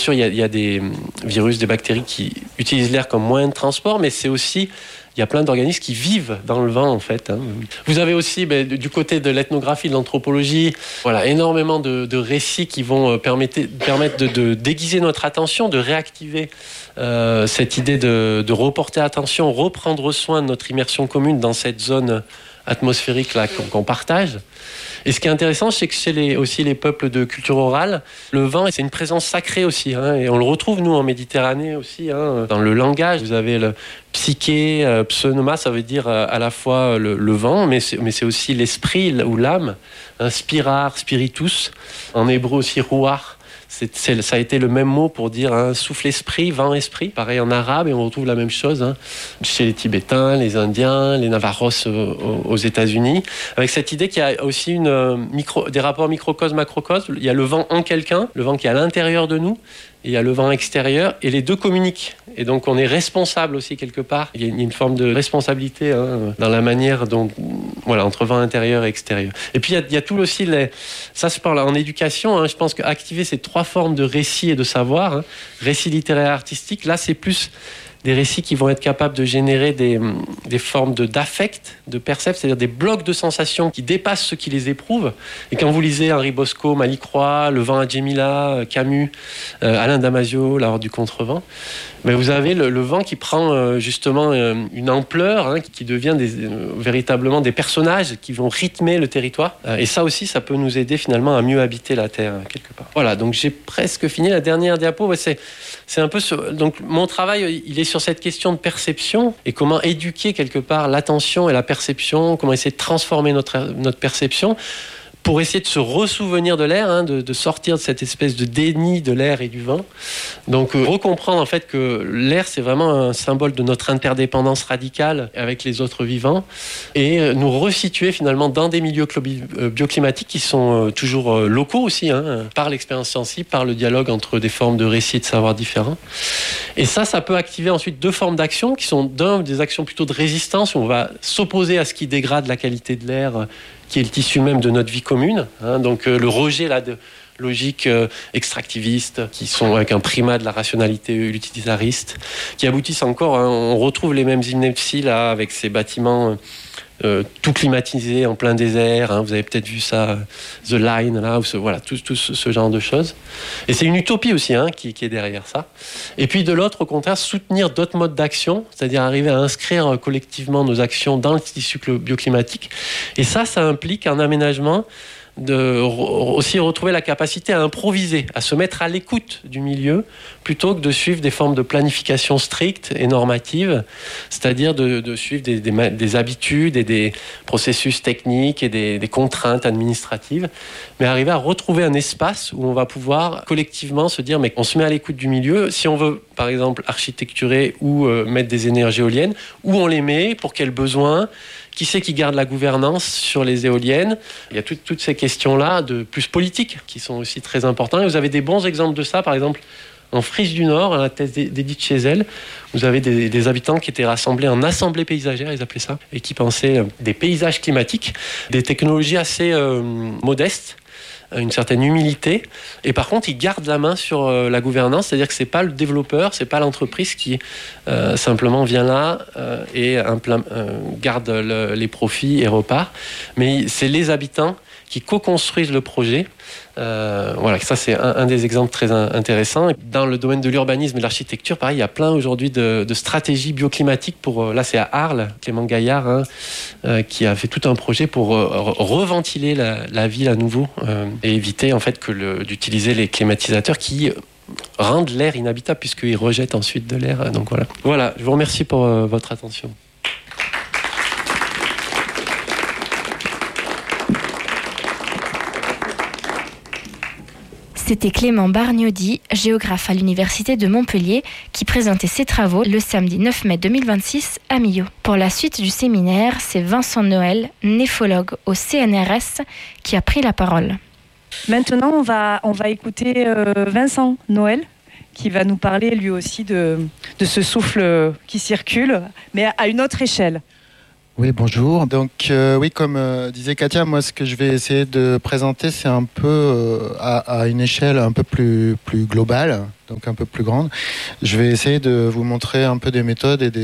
sûr, il y a des virus, des bactéries qui utilisent l'air comme moyen de transport, mais c'est aussi... Il y a plein d'organismes qui vivent dans le vent, en fait. Vous avez aussi, du côté de l'ethnographie, de l'anthropologie, voilà, énormément de récits qui vont permettre de déguiser notre attention, de réactiver cette idée de reporter attention, reprendre soin de notre immersion commune dans cette zone atmosphérique là qu'on partage. Et ce qui est intéressant, c'est que chez aussi les peuples de culture orale, le vent, c'est une présence sacrée aussi. Et on le retrouve, nous, en Méditerranée aussi. Dans le langage, vous avez le psyché, pneuma, ça veut dire à la fois le vent, mais c'est aussi l'esprit ou l'âme. Spirar, spiritus. En hébreu aussi, ruach. Ça a été le même mot pour dire souffle esprit, vent esprit. Pareil en arabe, et on retrouve la même chose chez les Tibétains, les Indiens, les Navarros aux États-Unis, avec cette idée qu'il y a aussi des rapports microcosme-macrocosme. Il y a le vent en quelqu'un, le vent qui est à l'intérieur de nous, et il y a le vent extérieur, et les deux communiquent. Et donc on est responsable aussi quelque part. Il y a une forme de responsabilité dans la manière dont, voilà, entre vent intérieur et extérieur. Et puis il y a tout aussi ça se parle en éducation. Je pense qu'activer ces trois formes de récit et de savoir, récit littéraire, artistique, là c'est plus des récits qui vont être capables de générer des formes d'affect, de percept, c'est-à-dire des blocs de sensations qui dépassent ceux qui les éprouvent. Et quand vous lisez Henri Bosco, Malicroix, Le vent à Djémila, Camus, Alain Damasio, La Horde du Contrevent, vous avez le vent qui prend justement une ampleur, qui devient véritablement des personnages qui vont rythmer le territoire. Et ça aussi, ça peut nous aider finalement à mieux habiter la Terre, quelque part. Voilà, donc j'ai presque fini. La dernière diapo, c'est un peu donc mon travail, il est sur cette question de perception et comment éduquer quelque part l'attention et la perception, comment essayer de transformer notre perception pour essayer de se ressouvenir de l'air, de sortir de cette espèce de déni de l'air et du vent. Donc recomprendre en fait que l'air c'est vraiment un symbole de notre interdépendance radicale avec les autres vivants et nous resituer finalement dans des milieux bioclimatiques qui sont toujours locaux aussi, par l'expérience sensible, par le dialogue entre des formes de récits et de savoirs différents. Et ça peut activer ensuite deux formes d'action qui sont des actions plutôt de résistance où on va s'opposer à ce qui dégrade la qualité de l'air qui est le tissu même de notre vie commune. Donc le rejet là, de logiques extractivistes qui sont avec un primat de la rationalité utilitariste, qui aboutissent encore, on retrouve les mêmes inepties là, avec ces bâtiments tout climatisés en plein désert. Vous avez peut-être vu ça, The Line, là, voilà, tout ce genre de choses. Et c'est une utopie aussi qui est derrière ça. Et puis de l'autre, au contraire, soutenir d'autres modes d'action, c'est-à-dire arriver à inscrire collectivement nos actions dans le tissu bioclimatique. Et ça implique un aménagement aussi retrouver la capacité à improviser, à se mettre à l'écoute du milieu, plutôt que de suivre des formes de planification strictes et normatives, c'est-à-dire de suivre des habitudes et des processus techniques et des contraintes administratives, mais arriver à retrouver un espace où on va pouvoir collectivement se dire, mais on se met à l'écoute du milieu, si on veut, par exemple, architecturer ou mettre des énergies éoliennes, où on les met, pour quels besoins, qui c'est qui garde la gouvernance sur les éoliennes. Il y a toutes ces questions-là, de plus politiques, qui sont aussi très importantes. Et vous avez des bons exemples de ça, par exemple, en Frise du Nord, à la thèse d'Edith Chesel, vous avez des habitants qui étaient rassemblés en assemblée paysagère, ils appelaient ça, et qui pensaient des paysages climatiques, des technologies assez modestes, une certaine humilité, et par contre ils gardent la main sur la gouvernance, c'est-à-dire que c'est pas le développeur, c'est pas l'entreprise qui simplement vient là et garde les profits et repart, mais c'est les habitants qui co-construisent le projet. Voilà, ça c'est un des exemples très intéressants. Dans le domaine de l'urbanisme et de l'architecture, pareil, il y a plein aujourd'hui de stratégies bioclimatiques pour, là c'est à Arles, Clément Gaillard, qui a fait tout un projet pour reventiler la ville à nouveau et éviter en fait d'utiliser les climatisateurs qui rendent l'air inhabitable puisqu'ils rejettent ensuite de l'air. Donc voilà, je vous remercie pour votre attention. C'était Clément Bargnaudy, géographe à l'Université de Montpellier, qui présentait ses travaux le samedi 9 mai 2026 à Millau. Pour la suite du séminaire, c'est Vincent Noël, néphologue au CNRS, qui a pris la parole. Maintenant, on va écouter Vincent Noël, qui va nous parler lui aussi de ce souffle qui circule, mais à une autre échelle. Oui, bonjour. Donc, oui, comme disait Katia, moi, ce que je vais essayer de présenter, c'est un peu à une échelle un peu plus globale. donc un peu plus grande. Je vais essayer de vous montrer un peu des méthodes et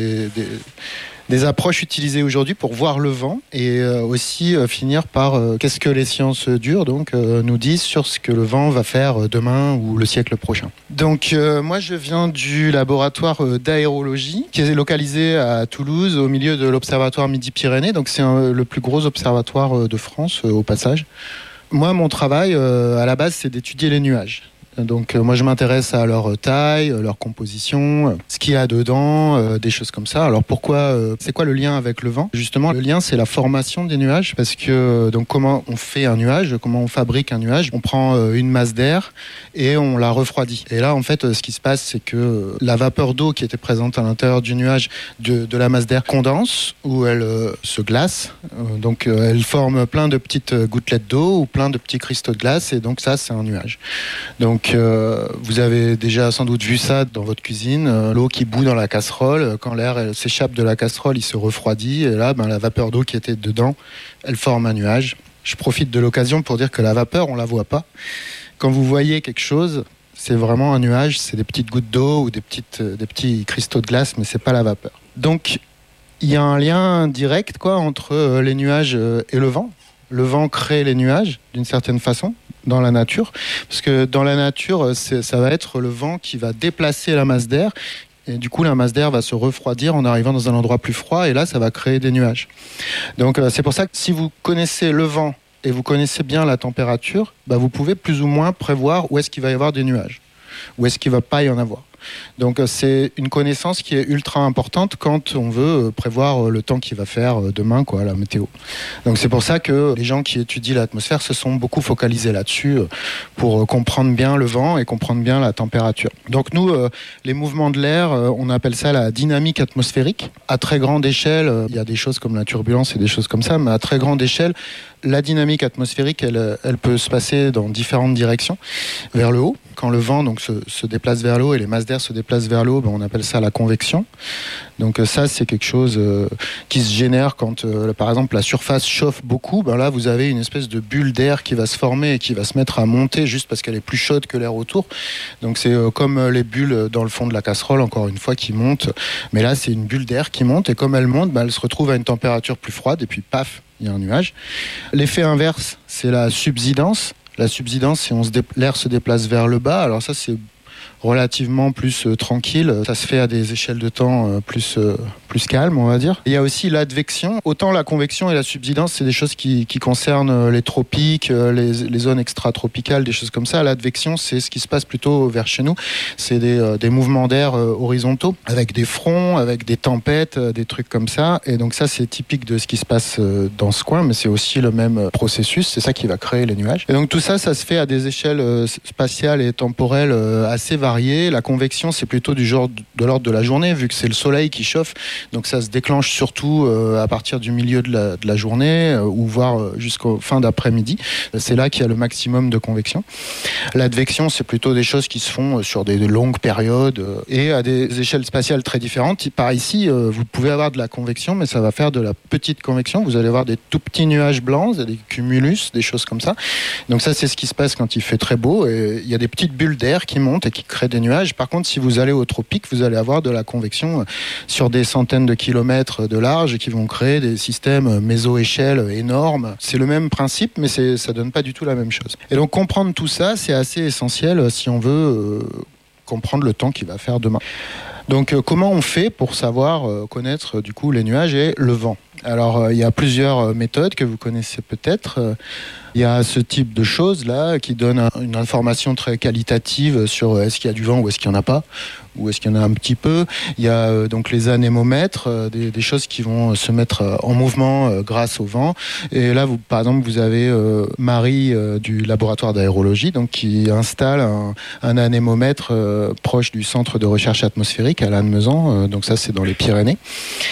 des approches utilisées aujourd'hui pour voir le vent et aussi finir par qu'est-ce que les sciences dures nous disent sur ce que le vent va faire demain ou le siècle prochain. Donc moi je viens du laboratoire d'aérologie qui est localisé à Toulouse au milieu de l'observatoire Midi-Pyrénées. Donc c'est le plus gros observatoire de France au passage. Moi mon travail à la base c'est d'étudier les nuages. Donc moi je m'intéresse à leur taille, leur composition, ce qu'il y a dedans, des choses comme ça. Alors pourquoi, c'est quoi le lien avec le vent ? Justement, le lien c'est la formation des nuages, parce que donc comment on fait un nuage, comment on fabrique un nuage ? On prend une masse d'air et on la refroidit. Et là en fait ce qui se passe c'est que la vapeur d'eau qui était présente à l'intérieur du nuage de la masse d'air condense ou elle se glace. Donc elle forme plein de petites gouttelettes d'eau ou plein de petits cristaux de glace et donc ça c'est un nuage. Donc vous avez déjà sans doute vu ça dans votre cuisine, l'eau qui bout dans la casserole, quand l'air s'échappe de la casserole, il se refroidit, et là la vapeur d'eau qui était dedans, elle forme un nuage. Je profite de l'occasion pour dire que la vapeur, on la voit pas. Quand vous voyez quelque chose, c'est vraiment un nuage, c'est des petites gouttes d'eau ou des petits cristaux de glace, mais c'est pas la vapeur. Donc il y a un lien direct entre les nuages et le vent. Le vent crée les nuages d'une certaine façon dans la nature, parce que dans la nature, ça va être le vent qui va déplacer la masse d'air, et du coup la masse d'air va se refroidir en arrivant dans un endroit plus froid, et là ça va créer des nuages. Donc c'est pour ça que si vous connaissez le vent et vous connaissez bien la température, vous pouvez plus ou moins prévoir où est-ce qu'il va y avoir des nuages, où est-ce qu'il ne va pas y en avoir. Donc c'est une connaissance qui est ultra importante quand on veut prévoir le temps qu'il va faire demain, la météo. Donc c'est pour ça que les gens qui étudient l'atmosphère se sont beaucoup focalisés là-dessus pour comprendre bien le vent et comprendre bien la température. Donc nous, les mouvements de l'air, on appelle ça la dynamique atmosphérique. À très grande échelle, il y a des choses comme la turbulence et des choses comme ça, mais à très grande échelle, la dynamique atmosphérique, elle peut se passer dans différentes directions, vers le haut. Quand le vent se déplace vers le haut et les masses d'air se déplacent vers le haut, on appelle ça la convection. Donc ça, c'est quelque chose qui se génère quand, par exemple, la surface chauffe beaucoup. Là, vous avez une espèce de bulle d'air qui va se former et qui va se mettre à monter juste parce qu'elle est plus chaude que l'air autour. Donc c'est comme les bulles dans le fond de la casserole, encore une fois, qui montent. Mais là, c'est une bulle d'air qui monte et comme elle monte, elle se retrouve à une température plus froide et puis paf, il y a un nuage. L'effet inverse, c'est la subsidence. La subsidence, c'est l'air se déplace vers le bas. Alors ça, c'est relativement plus tranquille. Ça se fait à des échelles de temps plus calmes, on va dire. Il y a aussi l'advection. Autant la convection et la subsidence, c'est des choses qui concernent les tropiques, les zones extratropicales, des choses comme ça. L'advection, c'est ce qui se passe plutôt vers chez nous. C'est des mouvements d'air horizontaux, avec des fronts, avec des tempêtes, des trucs comme ça. Et donc ça, c'est typique de ce qui se passe dans ce coin, mais c'est aussi le même processus. C'est ça qui va créer les nuages. Et donc tout ça, ça se fait à des échelles spatiales et temporelles assez variées. La convection, c'est plutôt du genre de l'ordre de la journée, vu que c'est le soleil qui chauffe. Donc ça se déclenche surtout à partir du milieu de la journée, ou voire jusqu'au fin d'après-midi. C'est là qu'il y a le maximum de convection. L'advection, c'est plutôt des choses qui se font sur des longues périodes et à des échelles spatiales très différentes. Par ici, vous pouvez avoir de la convection, mais ça va faire de la petite convection. Vous allez avoir des tout petits nuages blancs, des cumulus, des choses comme ça. Donc ça, c'est ce qui se passe quand il fait très beau. Et il y a des petites bulles d'air qui montent et qui créent des nuages. Par contre, si vous allez au tropique, vous allez avoir de la convection sur des centaines de kilomètres de large et qui vont créer des systèmes méso-échelles énormes. C'est le même principe, mais ça donne pas du tout la même chose. Et donc, comprendre tout ça, c'est assez essentiel si on veut comprendre le temps qu'il va faire demain. Donc, comment on fait pour savoir connaître du coup les nuages et le vent ? Alors, il y a plusieurs méthodes que vous connaissez peut-être. Il y a ce type de choses-là qui donne une information très qualitative sur est-ce qu'il y a du vent ou est-ce qu'il n'y en a pas, ou est-ce qu'il y en a un petit peu. Il y a donc les anémomètres, des choses qui vont se mettre en mouvement grâce au vent. Et là, par exemple, vous avez Marie du laboratoire d'aérologie donc, qui installe un anémomètre proche du centre de recherche atmosphérique à Lannemezan. Donc ça, c'est dans les Pyrénées.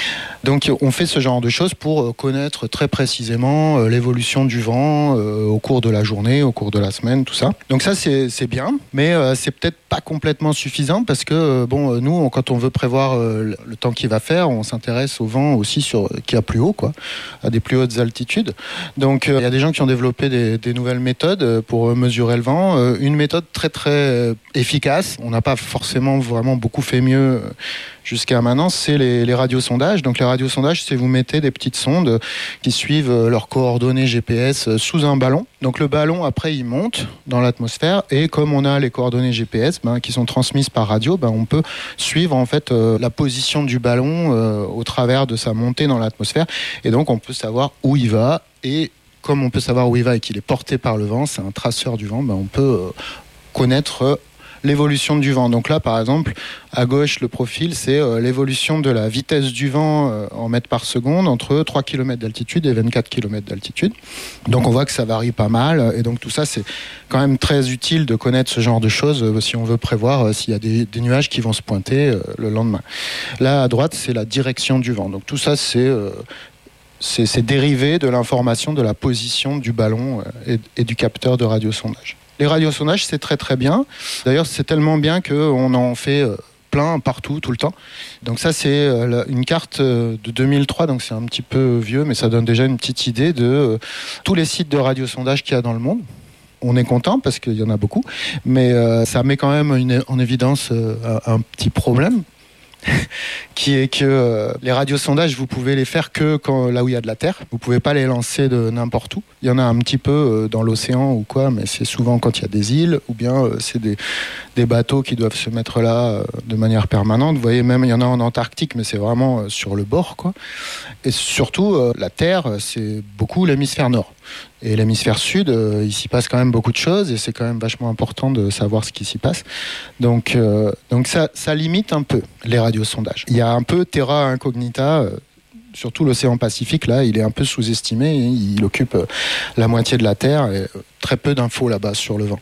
Donc on fait ce genre de choses pour connaître très précisément l'évolution du vent au cours de la journée, au cours de la semaine, tout ça. Donc ça c'est bien, mais c'est peut-être pas complètement suffisant parce que nous quand on veut prévoir le temps qu'il va faire, on s'intéresse au vent aussi qui a plus haut, quoi, à des plus hautes altitudes. Donc il y a des gens qui ont développé des nouvelles méthodes pour mesurer le vent. Une méthode très très efficace, on n'a pas forcément vraiment beaucoup fait mieux jusqu'à maintenant, c'est les radiosondages. Donc les radiosondages, c'est vous mettez des petites sondes qui suivent leurs coordonnées GPS sous un ballon. Donc le ballon, après, il monte dans l'atmosphère et comme on a les coordonnées GPS qui sont transmises par radio, on peut suivre en fait la position du ballon au travers de sa montée dans l'atmosphère. Et donc on peut savoir où il va. Et comme on peut savoir où il va et qu'il est porté par le vent, c'est un traceur du vent, on peut connaître l'évolution du vent. Donc là, par exemple, à gauche, le profil, c'est l'évolution de la vitesse du vent en mètres par seconde entre 3 km d'altitude et 24 km d'altitude. Donc on voit que ça varie pas mal. Et donc tout ça, c'est quand même très utile de connaître ce genre de choses si on veut prévoir s'il y a des nuages qui vont se pointer le lendemain. Là, à droite, c'est la direction du vent. Donc tout ça, c'est dérivé de l'information de la position du ballon et du capteur de radiosondage. Les radiosondages, c'est très très bien. D'ailleurs, c'est tellement bien qu'on en fait plein partout, tout le temps. Donc ça, c'est une carte de 2003, donc c'est un petit peu vieux, mais ça donne déjà une petite idée de tous les sites de radiosondage qu'il y a dans le monde. On est content parce qu'il y en a beaucoup, mais ça met quand même en évidence un petit problème. Qui est que les radiosondages, vous pouvez les faire que là où il y a de la terre. Vous pouvez pas les lancer de n'importe où. Il y en a un petit peu dans l'océan ou quoi, mais c'est souvent quand il y a des îles ou bien c'est des bateaux qui doivent se mettre là de manière permanente. Vous voyez, même il y en a en Antarctique, mais c'est vraiment sur le bord, quoi. Et surtout, la Terre, c'est beaucoup l'hémisphère nord. Et l'hémisphère sud, il s'y passe quand même beaucoup de choses et c'est quand même vachement important de savoir ce qui s'y passe. Donc ça limite un peu les radiosondages. Il y a un peu terra incognita, surtout l'océan Pacifique, là, il est un peu sous-estimé. Il occupe la moitié de la Terre et très peu d'infos là-bas sur le vent.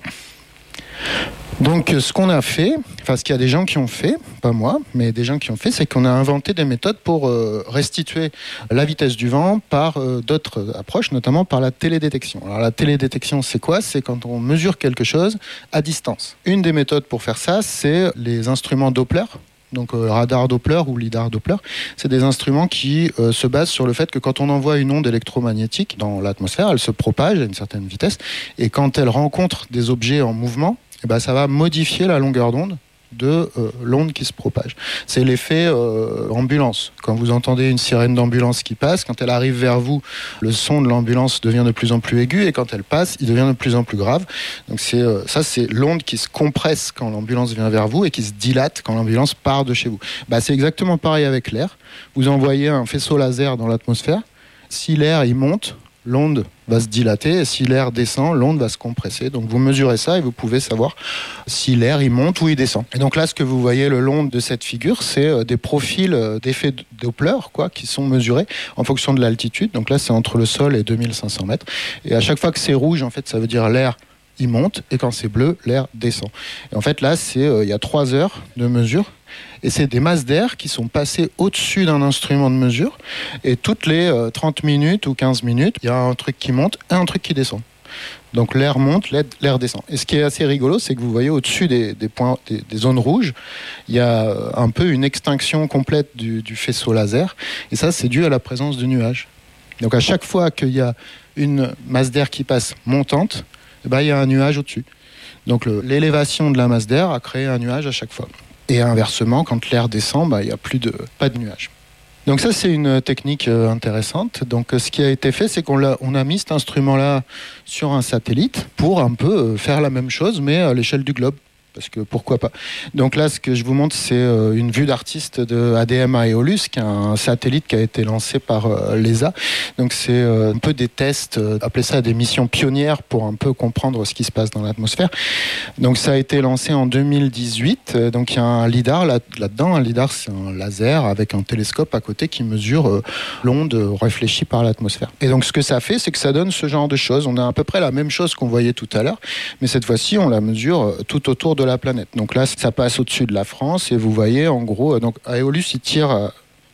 Donc ce qu'on a fait, enfin ce qu'il y a des gens qui ont fait, pas moi, mais des gens qui ont fait, c'est qu'on a inventé des méthodes pour restituer la vitesse du vent par d'autres approches, notamment par la télédétection. Alors la télédétection, c'est quoi ? C'est quand on mesure quelque chose à distance. Une des méthodes pour faire ça, c'est les instruments Doppler. Donc radar Doppler ou lidar Doppler, c'est des instruments qui se basent sur le fait que quand on envoie une onde électromagnétique dans l'atmosphère, elle se propage à une certaine vitesse, et quand elle rencontre des objets en mouvement, ça va modifier la longueur d'onde de l'onde qui se propage. C'est l'effet ambulance. Quand vous entendez une sirène d'ambulance qui passe, quand elle arrive vers vous, le son de l'ambulance devient de plus en plus aigu et quand elle passe, il devient de plus en plus grave. Donc c'est l'onde qui se compresse quand l'ambulance vient vers vous et qui se dilate quand l'ambulance part de chez vous. C'est exactement pareil avec l'air. Vous envoyez un faisceau laser dans l'atmosphère. Si l'air il monte, l'onde va se dilater et si l'air descend, l'onde va se compresser. Donc vous mesurez ça et vous pouvez savoir si l'air il monte ou il descend. Et donc là, ce que vous voyez le long de cette figure, c'est des profils d'effets Doppler qui sont mesurés en fonction de l'altitude. Donc là, c'est entre le sol et 2500 mètres. Et à chaque fois que c'est rouge, en fait, ça veut dire l'air il monte et quand c'est bleu, l'air descend. Et en fait, là, il y a 3 heures de mesure. Et c'est des masses d'air qui sont passées au-dessus d'un instrument de mesure. Et toutes les 30 minutes ou 15 minutes, il y a un truc qui monte et un truc qui descend. Donc l'air monte, l'air descend. Et ce qui est assez rigolo, c'est que vous voyez au-dessus des points, des zones rouges, il y a un peu une extinction complète du faisceau laser. Et ça, c'est dû à la présence de nuages. Donc à chaque fois qu'il y a une masse d'air qui passe montante, il y a un nuage au-dessus. Donc l'élévation de la masse d'air a créé un nuage à chaque fois. Et inversement, quand l'air descend, il n'y a pas de nuages. Donc ça, c'est une technique intéressante. Donc ce qui a été fait, c'est qu'on a mis cet instrument-là sur un satellite pour un peu faire la même chose, mais à l'échelle du globe. Parce que pourquoi pas. Donc là, ce que je vous montre, c'est une vue d'artiste de ADM à Aeolus, qui est un satellite qui a été lancé par l'ESA. Donc c'est un peu des tests, appelez ça des missions pionnières pour un peu comprendre ce qui se passe dans l'atmosphère. Donc ça a été lancé en 2018. Donc il y a un lidar là-dedans. Un lidar, c'est un laser avec un télescope à côté qui mesure l'onde réfléchie par l'atmosphère. Et donc ce que ça fait, c'est que ça donne ce genre de choses. On a à peu près la même chose qu'on voyait tout à l'heure, mais cette fois-ci, on la mesure tout autour de la planète. Donc là, ça passe au-dessus de la France et vous voyez, en gros, donc Aeolus, il tire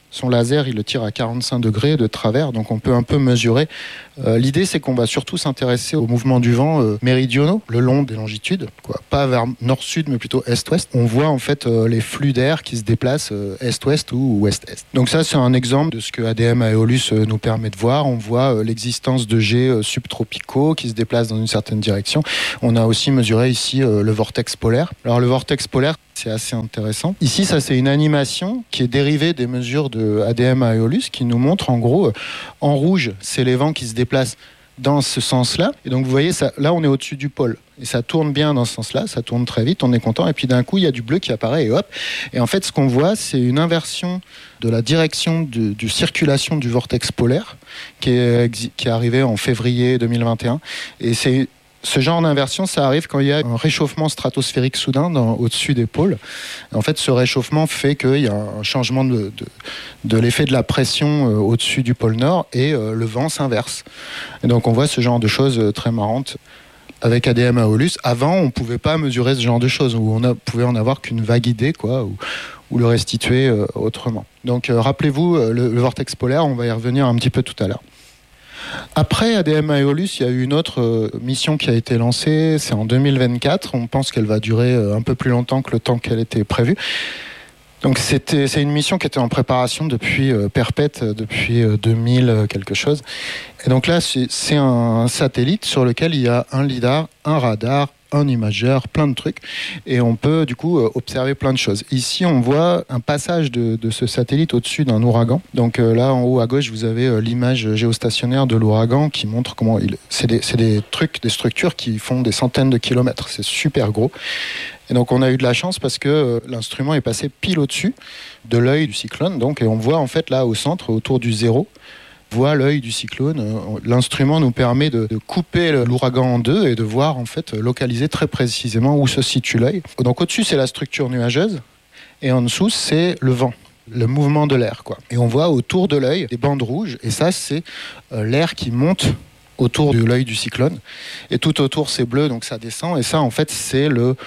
son laser, il le tire à 45 degrés de travers, donc on peut un peu mesurer. L'idée, c'est qu'on va surtout s'intéresser aux mouvements du vent méridionaux, le long des longitudes, quoi. Pas vers nord-sud, mais plutôt est-ouest. On voit en fait les flux d'air qui se déplacent est-ouest ou ouest-est. Donc ça, c'est un exemple de ce que ADM Aeolus nous permet de voir. On voit l'existence de jets subtropicaux qui se déplacent dans une certaine direction. On a aussi mesuré ici le vortex polaire. Alors le vortex polaire, c'est assez intéressant. Ici, ça, c'est une animation qui est dérivée des mesures de ADM Aeolus qui nous montre en gros, en rouge, c'est les vents qui se déplacent dans ce sens-là. Et donc, vous voyez, ça, là, on est au-dessus du pôle. Et ça tourne bien dans ce sens-là, ça tourne très vite, on est content. Et puis d'un coup, il y a du bleu qui apparaît et hop. Et en fait, ce qu'on voit, c'est une inversion de la direction du circulation du vortex polaire qui est arrivé en février 2021. Et ce genre d'inversion, ça arrive quand il y a un réchauffement stratosphérique soudain au-dessus des pôles. En fait, ce réchauffement fait qu'il y a un changement de l'effet de la pression au-dessus du pôle Nord et le vent s'inverse. Et donc, on voit ce genre de choses très marrantes avec ADM Aeolus. Avant, on ne pouvait pas mesurer ce genre de choses, où on pouvait en avoir qu'une vague idée, quoi, ou le restituer autrement. Donc, rappelez-vous, le vortex polaire, on va y revenir un petit peu tout à l'heure. Après ADM Aeolus, il y a eu une autre mission qui a été lancée, c'est en 2024. On pense qu'elle va durer un peu plus longtemps que le temps qu'elle était prévue. Donc c'est une mission qui était en préparation depuis perpète, depuis 2000 quelque chose. Et donc là, c'est un satellite sur lequel il y a un lidar, un radar, un imageur, plein de trucs, et on peut du coup observer plein de choses. Ici, on voit un passage de ce satellite au-dessus d'un ouragan. Donc là, en haut à gauche, vous avez l'image géostationnaire de l'ouragan qui montre comment c'est des trucs, des structures qui font des centaines de kilomètres. C'est super gros. Et donc, on a eu de la chance parce que l'instrument est passé pile au-dessus de l'œil du cyclone. Donc, et on voit en fait là au centre, autour du zéro, voit l'œil du cyclone. L'instrument nous permet de couper l'ouragan en deux et de voir en fait localiser très précisément où se situe l'œil. Donc au-dessus, c'est la structure nuageuse et en dessous, c'est le vent, le mouvement de l'air, quoi. Et on voit autour de l'œil des bandes rouges et ça, c'est l'air qui monte autour de l'œil du cyclone. Et tout autour, c'est bleu, donc ça descend. Et ça, en fait, c'est le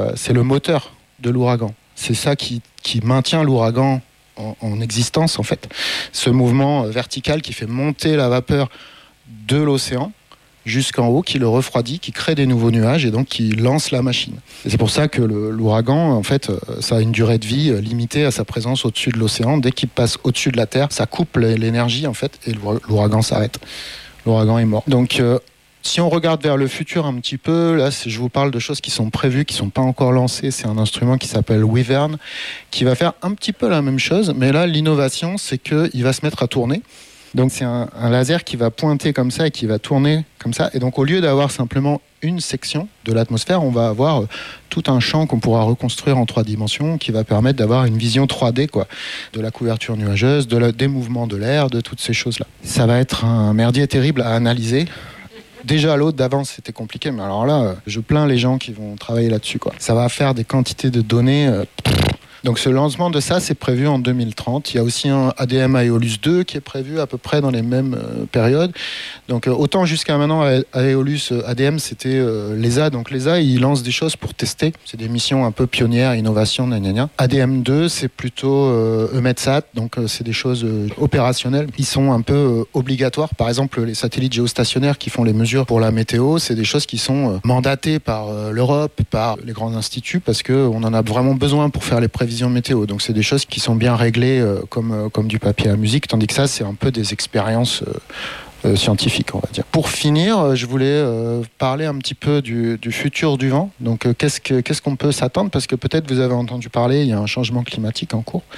moteur de l'ouragan. C'est ça qui maintient l'ouragan en existence, en fait. Ce mouvement vertical qui fait monter la vapeur de l'océan jusqu'en haut, qui le refroidit, qui crée des nouveaux nuages et donc qui lance la machine. Et c'est pour ça que l'ouragan, en fait, ça a une durée de vie limitée à sa présence au-dessus de l'océan. Dès qu'il passe au-dessus de la Terre, ça coupe l'énergie, en fait, et l'ouragan s'arrête. L'ouragan est mort. Donc, si on regarde vers le futur un petit peu, là, je vous parle de choses qui sont prévues, qui ne sont pas encore lancées. C'est un instrument qui s'appelle Wyvern, qui va faire un petit peu la même chose, mais là, l'innovation, c'est qu'il va se mettre à tourner. Donc, c'est un laser qui va pointer comme ça et qui va tourner comme ça. Et donc, au lieu d'avoir simplement une section de l'atmosphère, on va avoir tout un champ qu'on pourra reconstruire en 3 dimensions, qui va permettre d'avoir une vision 3D, quoi, de la couverture nuageuse, des mouvements de l'air, de toutes ces choses-là. Ça va être un merdier terrible à analyser. Déjà, l'autre d'avant, c'était compliqué, mais alors là, je plains les gens qui vont travailler là-dessus, quoi. Ça va faire des quantités de données. Donc, ce lancement de ça, c'est prévu en 2030. Il y a aussi un ADM Aeolus 2 qui est prévu à peu près dans les mêmes périodes. Donc, autant jusqu'à maintenant, Aeolus, ADM, c'était l'ESA. Donc, l'ESA, ils lancent des choses pour tester. C'est des missions un peu pionnières, innovation, gna. ADM 2, c'est plutôt EUMETSAT. Donc, c'est des choses opérationnelles. Ils sont un peu obligatoires. Par exemple, les satellites géostationnaires qui font les mesures pour la météo, c'est des choses qui sont mandatées par l'Europe, par les grands instituts, parce qu'on en a vraiment besoin pour faire les prévisions météo. Donc, c'est des choses qui sont bien réglées comme du papier à musique, tandis que ça, c'est un peu des expériences scientifiques, on va dire. Pour finir, je voulais parler un petit peu du futur du vent. Donc, qu'est-ce qu'on peut s'attendre? Parce que peut-être vous avez entendu parler, il y a un changement climatique en cours.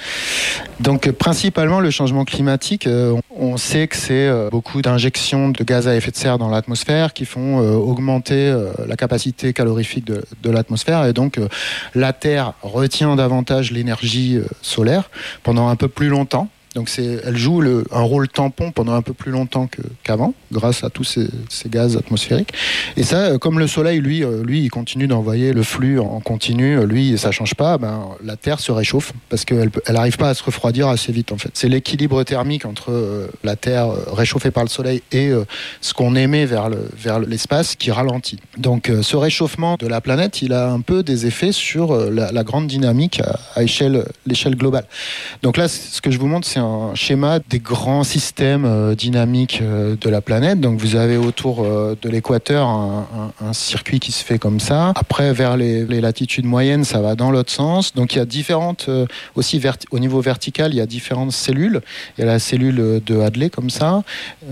Donc, principalement, le changement climatique, on sait que c'est beaucoup d'injections de gaz à effet de serre dans l'atmosphère qui font augmenter la capacité calorifique de l'atmosphère. Et donc, la Terre retient davantage l'énergie solaire pendant un peu plus longtemps. Donc elle joue un rôle tampon pendant un peu plus longtemps qu'avant, grâce à tous ces gaz atmosphériques. Et ça, comme le Soleil, lui, il continue d'envoyer le flux en continu, lui, ça change pas, la Terre se réchauffe parce qu'elle n'arrive pas à se refroidir assez vite, en fait. C'est l'équilibre thermique entre la Terre réchauffée par le Soleil et ce qu'on émet vers l'espace qui ralentit. Donc ce réchauffement de la planète, il a un peu des effets sur la grande dynamique à l'échelle globale. Donc là, ce que je vous montre, c'est c'est un schéma des grands systèmes dynamiques de la planète. Donc vous avez autour de l'équateur un circuit qui se fait comme ça. Après, vers les latitudes moyennes, ça va dans l'autre sens. Donc il y a différentes, aussi au niveau vertical, il y a différentes cellules. Il y a la cellule de Hadley comme ça,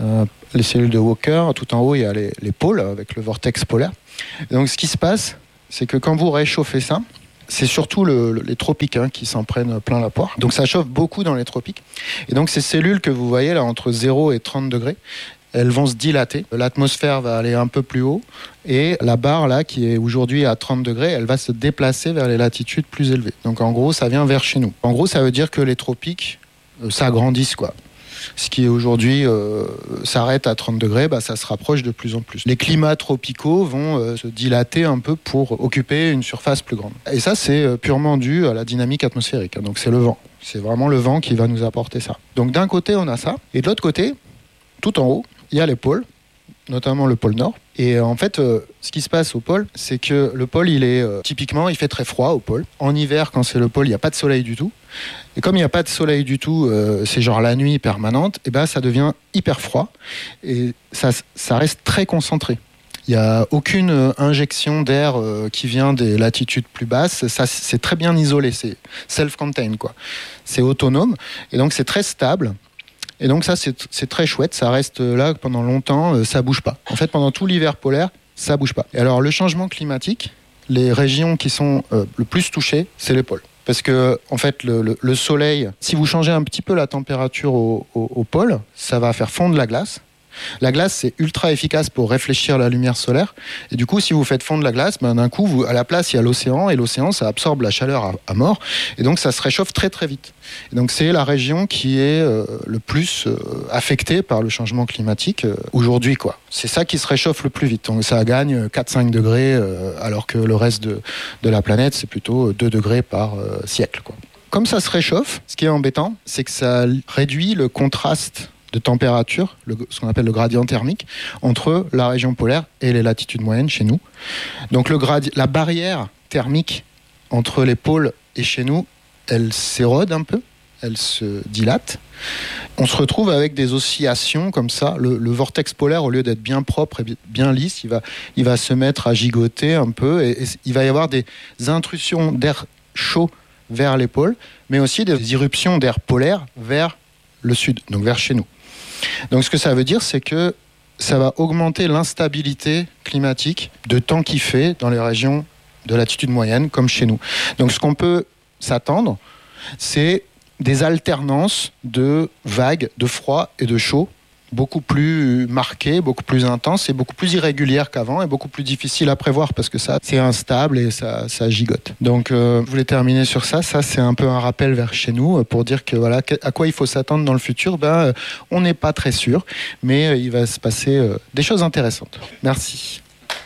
les cellules de Walker. Tout en haut, il y a les pôles avec le vortex polaire. Et donc ce qui se passe, c'est que quand vous réchauffez ça, c'est surtout les tropiques qui s'en prennent plein la poire. Donc ça chauffe beaucoup dans les tropiques. Et donc ces cellules que vous voyez là, entre 0 et 30 degrés, elles vont se dilater. L'atmosphère va aller un peu plus haut. Et la barre là, qui est aujourd'hui à 30 degrés, elle va se déplacer vers les latitudes plus élevées. Donc en gros, ça vient vers chez nous. En gros, ça veut dire que les tropiques s'agrandissent, quoi. Ce qui aujourd'hui s'arrête à 30 degrés, ça se rapproche de plus en plus. Les climats tropicaux vont se dilater un peu pour occuper une surface plus grande. Et ça, c'est purement dû à la dynamique atmosphérique. Donc c'est le vent. C'est vraiment le vent qui va nous apporter ça. Donc d'un côté, on a ça. Et de l'autre côté, tout en haut, il y a les pôles, notamment le pôle Nord. Et en fait, ce qui se passe au pôle, c'est que le pôle, typiquement, il fait très froid au pôle. En hiver, quand c'est le pôle, il n'y a pas de soleil du tout. Et comme il n'y a pas de soleil du tout, c'est genre la nuit permanente, et ça devient hyper froid. Et ça reste très concentré. Il n'y a aucune injection d'air qui vient des latitudes plus basses. Ça, c'est très bien isolé. C'est self-contained, quoi. C'est autonome. Et donc, c'est très stable. Et donc ça, c'est très chouette, ça reste là pendant longtemps, ça bouge pas. En fait, pendant tout l'hiver polaire, ça bouge pas. Et alors, le changement climatique, les régions qui sont le plus touchées, c'est les pôles. Parce que, en fait, le soleil, si vous changez un petit peu la température au pôle, ça va faire fondre la glace. La glace, c'est ultra efficace pour réfléchir la lumière solaire. Et du coup, si vous faites fondre la glace, d'un coup, à la place, il y a l'océan. Et l'océan, ça absorbe la chaleur à mort. Et donc, ça se réchauffe très, très vite. Et donc, c'est la région qui est le plus affectée par le changement climatique aujourd'hui, quoi. C'est ça qui se réchauffe le plus vite. Donc, ça gagne 4-5 degrés, alors que le reste de la planète, c'est plutôt 2 degrés par siècle, quoi. Comme ça se réchauffe, ce qui est embêtant, c'est que ça réduit le contraste de température, ce qu'on appelle le gradient thermique, entre la région polaire et les latitudes moyennes chez nous. Donc la barrière thermique entre les pôles et chez nous, elle s'érode un peu, elle se dilate. On se retrouve avec des oscillations comme ça. Le vortex polaire, au lieu d'être bien propre et bien lisse, il va se mettre à gigoter un peu et il va y avoir des intrusions d'air chaud vers les pôles, mais aussi des irruptions d'air polaire vers le sud, donc vers chez nous. Donc ce que ça veut dire, c'est que ça va augmenter l'instabilité climatique de temps qu'il fait dans les régions de latitude moyenne, comme chez nous. Donc ce qu'on peut s'attendre, c'est des alternances de vagues de froid et de chaud, beaucoup plus marquées, beaucoup plus intenses et beaucoup plus irrégulières qu'avant et beaucoup plus difficiles à prévoir parce que ça, c'est instable et ça gigote. Donc, je voulais terminer sur ça. Ça, c'est un peu un rappel vers chez nous pour dire que voilà, à quoi il faut s'attendre dans le futur. On n'est pas très sûr, mais il va se passer des choses intéressantes. Merci.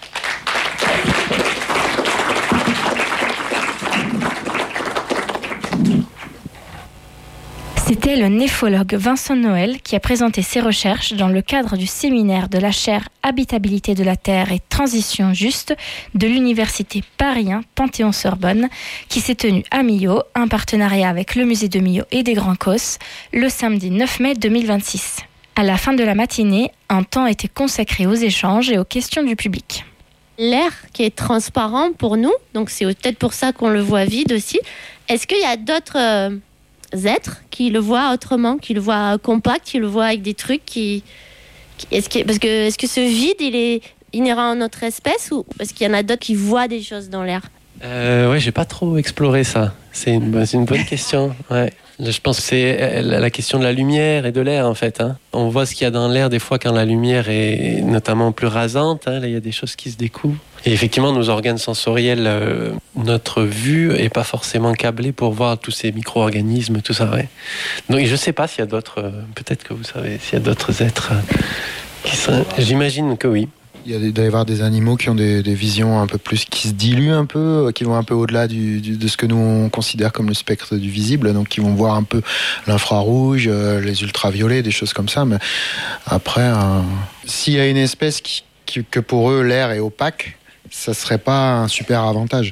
C'était le néphologue Vincent Noël qui a présenté ses recherches dans le cadre du séminaire de la chaire Habitabilité de la Terre et Transition Juste de l'Université Paris 1 Panthéon-Sorbonne qui s'est tenu à Millau, un partenariat avec le musée de Millau et des Grands Causses, le samedi 9 mai 2026. À la fin de la matinée, un temps était consacré aux échanges et aux questions du public. L'air qui est transparent pour nous, donc c'est peut-être pour ça qu'on le voit vide aussi. Est-ce qu'il y a d'autres êtres qui le voient autrement, qui le voient compact, qui le voient avec des trucs est-ce que ce vide il est inhérent à notre espèce ou est-ce qu'il y en a d'autres qui voient des choses dans l'air? Ouais, j'ai pas trop exploré ça. C'est une bonne question. Ouais. Je pense que c'est la question de la lumière et de l'air en fait. On voit ce qu'il y a dans l'air des fois quand la lumière est notamment plus rasante. Là, il y a des choses qui se découvrent. Et effectivement, nos organes sensoriels, notre vue est pas forcément câblée pour voir tous ces micro-organismes, tout ça. Ouais. Donc, je sais pas s'il y a d'autres. Peut-être que vous savez s'il y a d'autres êtres qui sont. J'imagine que oui. Il doit y avoir des animaux qui ont des visions un peu plus, qui se diluent un peu, qui vont un peu au-delà de ce que nous on considère comme le spectre du visible, donc qui vont voir un peu l'infrarouge, les ultraviolets, des choses comme ça. Mais après, s'il y a une espèce que pour eux l'air est opaque, ça serait pas un super avantage.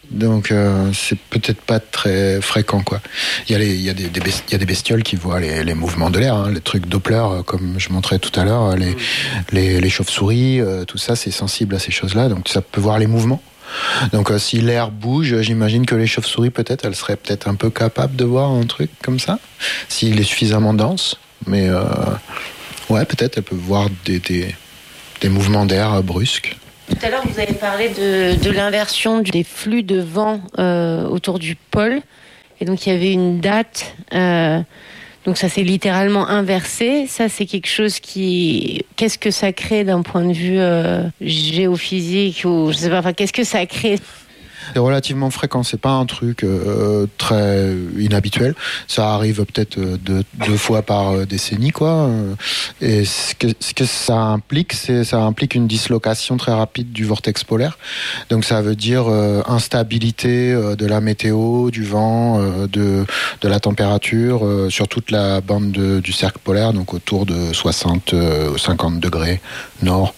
Donc c'est peut-être pas très fréquent, quoi. Il y a des bestioles qui voient les mouvements de l'air, hein, les trucs Doppler, comme je montrais tout à l'heure, les chauves-souris, tout ça, c'est sensible à ces choses-là, donc ça peut voir les mouvements. Donc si l'air bouge, j'imagine que les chauves-souris, peut-être, elles seraient peut-être un peu capables de voir un truc comme ça, s'il est suffisamment dense. Mais ouais, peut-être elles peuvent voir des mouvements d'air brusques. Tout à l'heure, vous avez parlé de l'inversion des flux de vent autour du pôle. Et donc, il y avait une date. Donc, ça s'est littéralement inversé. Ça, c'est quelque chose qui... Qu'est-ce que ça crée d'un point de vue géophysique ou je sais pas. Enfin, qu'est-ce que ça crée ? C'est relativement fréquent, c'est pas un truc très inhabituel. Ça arrive peut-être deux fois par décennie, quoi. Et ce que ça implique, ça implique une dislocation très rapide du vortex polaire. Donc ça veut dire instabilité de la météo, du vent, de la température sur toute la bande du cercle polaire, donc autour de 50 degrés nord.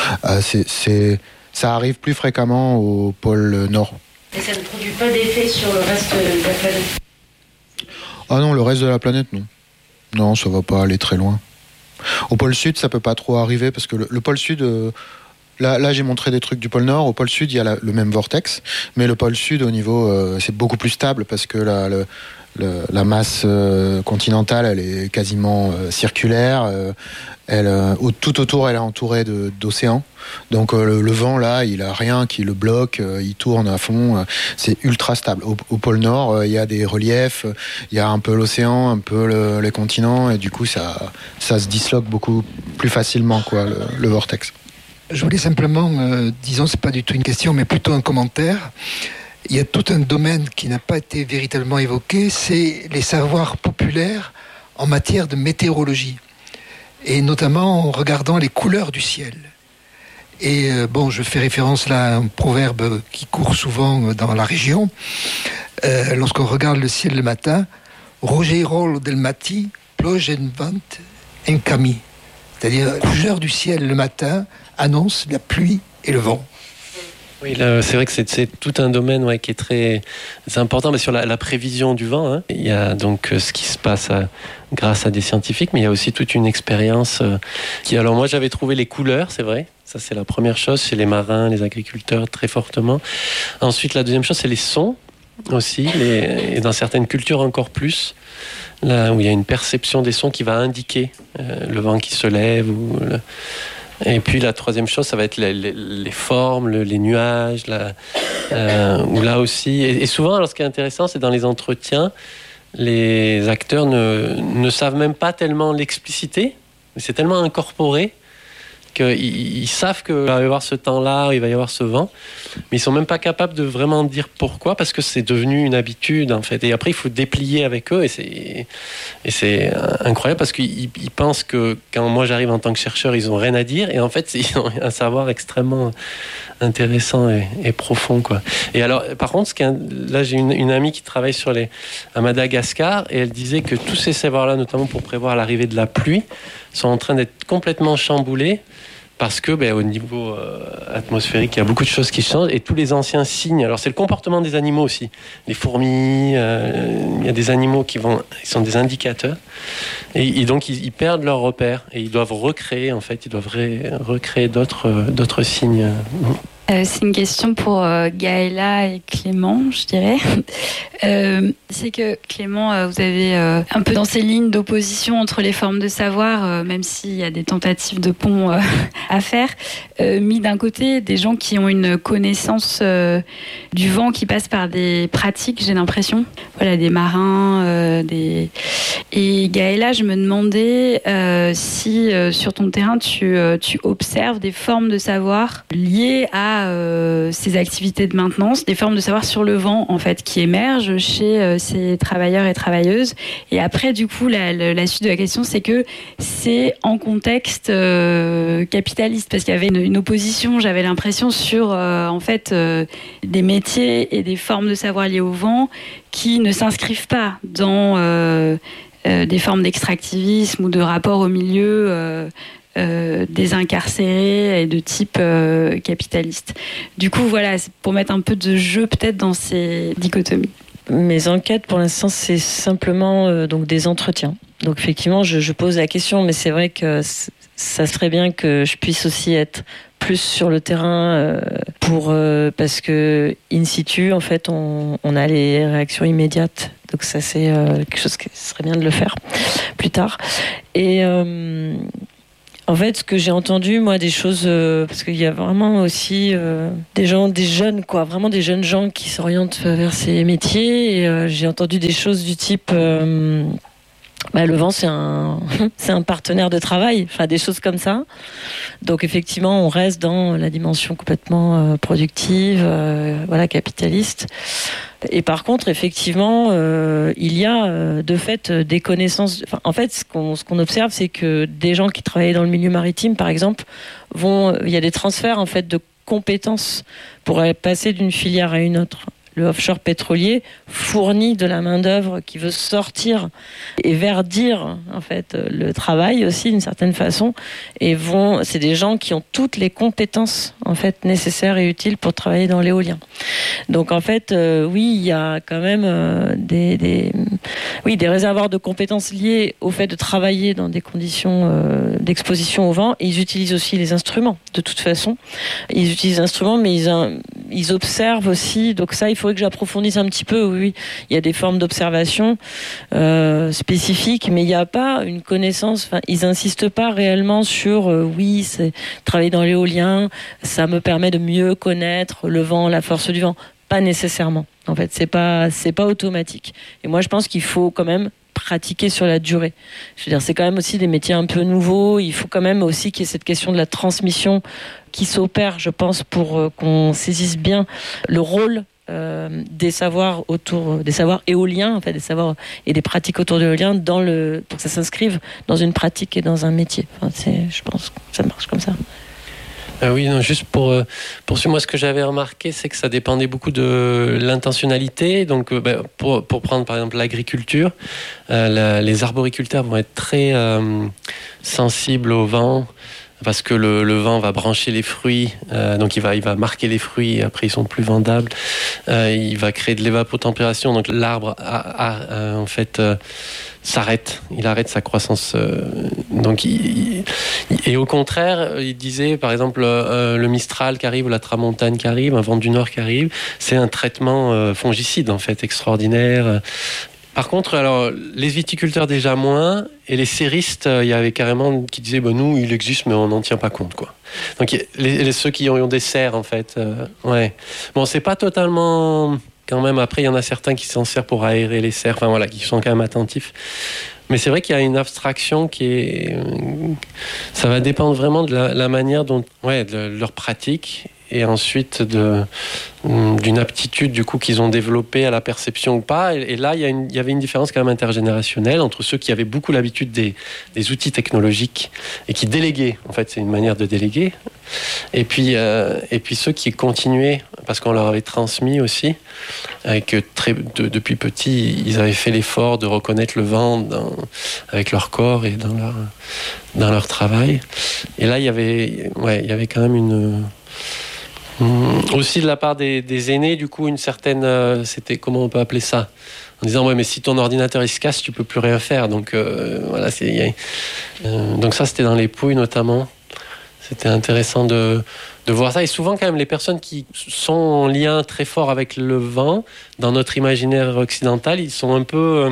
Ça arrive plus fréquemment au pôle nord. Et ça ne produit pas d'effet sur le reste de la planète ? Ah non, le reste de la planète, non. Non, ça va pas aller très loin. Au pôle sud, ça peut pas trop arriver, parce que le pôle sud... Là, j'ai montré des trucs du pôle Nord. Au pôle Sud, il y a le même vortex, mais le pôle Sud, au niveau, c'est beaucoup plus stable parce que la masse continentale, elle est quasiment circulaire. Tout autour, elle est entourée d'océans. Donc le vent, là, il a rien qui le bloque. Il tourne à fond. C'est ultra stable. Au pôle Nord, il y a des reliefs. Il y a un peu l'océan, un peu les continents, et du coup, ça se disloque beaucoup plus facilement, quoi, le vortex. Je voulais simplement, disons, c'est pas du tout une question, mais plutôt un commentaire. Il y a tout un domaine qui n'a pas été véritablement évoqué, c'est les savoirs populaires en matière de météorologie, et notamment en regardant les couleurs du ciel. Et bon, je fais référence là à un proverbe qui court souvent dans la région. Lorsqu'on regarde le ciel le matin, Rogero del Matti, plogen vent en cami. C'est-à-dire, la couleur du ciel le matin annonce la pluie et le vent. Oui, là, c'est vrai que c'est tout un domaine qui est très important, mais sur la prévision du vent, hein. Il y a donc ce qui se passe grâce à des scientifiques, mais il y a aussi toute une expérience qui... Alors moi, j'avais trouvé les couleurs, c'est vrai. Ça, c'est la première chose chez les marins, les agriculteurs, très fortement. Ensuite, la deuxième chose, c'est les sons aussi, et dans certaines cultures encore plus. Là où il y a une perception des sons qui va indiquer le vent qui se lève et puis la troisième chose, ça va être les formes, les nuages, où là aussi... Et souvent, alors ce qui est intéressant, c'est dans les entretiens, les acteurs ne savent même pas tellement l'expliciter, mais c'est tellement incorporé qu'ils savent qu'il va y avoir ce temps-là, il va y avoir ce vent, mais ils sont même pas capables de vraiment dire pourquoi, parce que c'est devenu une habitude, en fait. Et après, il faut déplier avec eux, et c'est incroyable, parce qu'ils pensent que quand moi j'arrive en tant que chercheur, ils ont rien à dire, et en fait, ils ont un savoir extrêmement intéressant et profond, quoi. Et alors, par contre, là, j'ai une amie qui travaille à Madagascar, et elle disait que tous ces savoirs-là, notamment pour prévoir l'arrivée de la pluie, sont en train d'être complètement chamboulés, parce que au niveau atmosphérique, il y a beaucoup de choses qui changent, et tous les anciens signes, alors c'est le comportement des animaux aussi, les fourmis, il y a des animaux ils sont des indicateurs, et donc ils perdent leurs repères, et ils doivent recréer, en fait, ils doivent recréer d'autres signes. C'est une question pour Gaëla et Clément, je dirais. C'est que Clément, vous avez un peu dans ces lignes d'opposition entre les formes de savoir, même s'il y a des tentatives de pont à faire, mis d'un côté des gens qui ont une connaissance du vent qui passe par des pratiques, j'ai l'impression. Voilà, des marins, Et Gaëla, je me demandais si sur ton terrain tu observes des formes de savoir liées à ces activités de maintenance, des formes de savoir sur le vent en fait qui émergent chez ces travailleurs et travailleuses. Et après, du coup, la suite de la question, c'est que c'est en contexte capitaliste, parce qu'il y avait une opposition, j'avais l'impression, sur en fait des métiers et des formes de savoir liées au vent qui ne s'inscrivent pas dans des formes d'extractivisme ou de rapport au milieu désincarcérés et de type capitaliste. Du coup, voilà, c'est pour mettre un peu de jeu peut-être dans ces dichotomies. Mes enquêtes, pour l'instant, c'est simplement donc des entretiens. Donc effectivement, je pose la question, mais c'est vrai que ça serait bien que je puisse aussi être plus sur le terrain parce que in situ, en fait, on a les réactions immédiates. Donc ça, c'est quelque chose qui serait bien de le faire plus tard. Et en fait, ce que j'ai entendu, moi, des choses, parce qu'il y a vraiment aussi des jeunes, quoi, vraiment des jeunes gens qui s'orientent vers ces métiers. Et j'ai entendu des choses du type, le vent, c'est un partenaire de travail, enfin des choses comme ça. Donc effectivement, on reste dans la dimension complètement productive, capitaliste. Et par contre, effectivement, il y a de fait des connaissances. Enfin, en fait, ce qu'on observe, c'est que des gens qui travaillent dans le milieu maritime, par exemple, il y a des transferts en fait de compétences pour passer d'une filière à une autre. Le offshore pétrolier fournit de la main-d'œuvre qui veut sortir et verdir en fait le travail aussi d'une certaine façon. Et c'est des gens qui ont toutes les compétences en fait nécessaires et utiles pour travailler dans l'éolien. Donc en fait, oui, il y a quand même des réservoirs de compétences liés au fait de travailler dans des conditions d'exposition au vent. Et ils utilisent aussi les instruments. De toute façon, ils utilisent les instruments, mais ils observent aussi. Donc ça, il faudrait que j'approfondisse un petit peu. Oui, il y a des formes d'observation spécifiques, mais il n'y a pas une connaissance. Enfin, ils insistent pas réellement sur c'est travailler dans l'éolien, ça me permet de mieux connaître le vent, la force du vent. Pas nécessairement. En fait, c'est pas automatique. Et moi, je pense qu'il faut quand même pratiquer sur la durée. Je veux dire, c'est quand même aussi des métiers un peu nouveaux. Il faut quand même aussi qu'il y ait cette question de la transmission qui s'opère, je pense, pour qu'on saisisse bien le rôle des savoirs éoliens, en fait, des savoirs et des pratiques autour de l'éolien pour que ça s'inscrive dans une pratique et dans un métier. Enfin, je pense que ça marche comme ça. Oui, non, juste pour poursuivre, moi ce que j'avais remarqué, c'est que ça dépendait beaucoup de l'intentionnalité. Donc pour prendre par exemple l'agriculture, les arboriculteurs vont être très sensibles au vent, parce que le vent va brancher les fruits, donc il va marquer les fruits, et après ils sont plus vendables. Il va créer de l'évapotempération, donc l'arbre en fait s'arrête, il arrête sa croissance. Et au contraire, il disait par exemple le Mistral qui arrive, ou la Tramontane qui arrive, un vent du Nord qui arrive, c'est un traitement fongicide en fait extraordinaire. Par contre, alors, les viticulteurs déjà moins, et les serristes, il y avait carrément qui disaient nous, il existe, mais on n'en tient pas compte, quoi. Donc, ceux qui ont des serres, en fait, ouais. Bon, c'est pas totalement. Quand même, après, il y en a certains qui s'en servent pour aérer les serres, enfin voilà, qui sont quand même attentifs. Mais c'est vrai qu'il y a une abstraction qui est. Ça va dépendre vraiment de la manière dont. Ouais, de leur pratique. Et ensuite d'une aptitude du coup qu'ils ont développée à la perception ou pas. Et là, il y avait une différence quand même intergénérationnelle entre ceux qui avaient beaucoup l'habitude des outils technologiques et qui déléguaient. En fait, c'est une manière de déléguer. Et puis ceux qui continuaient parce qu'on leur avait transmis aussi, et que depuis petit, ils avaient fait l'effort de reconnaître le vent avec leur corps et dans leur travail. Et là, il y avait quand même aussi de la part des aînés, du coup, une certaine... c'était, comment on peut appeler ça ? En disant, mais si ton ordinateur il se casse, tu peux plus rien faire. Donc, voilà, donc ça, c'était dans les Pouilles, notamment. C'était intéressant de voir ça. Et souvent, quand même, les personnes qui sont en lien très fort avec le vent, dans notre imaginaire occidental, ils sont un peu...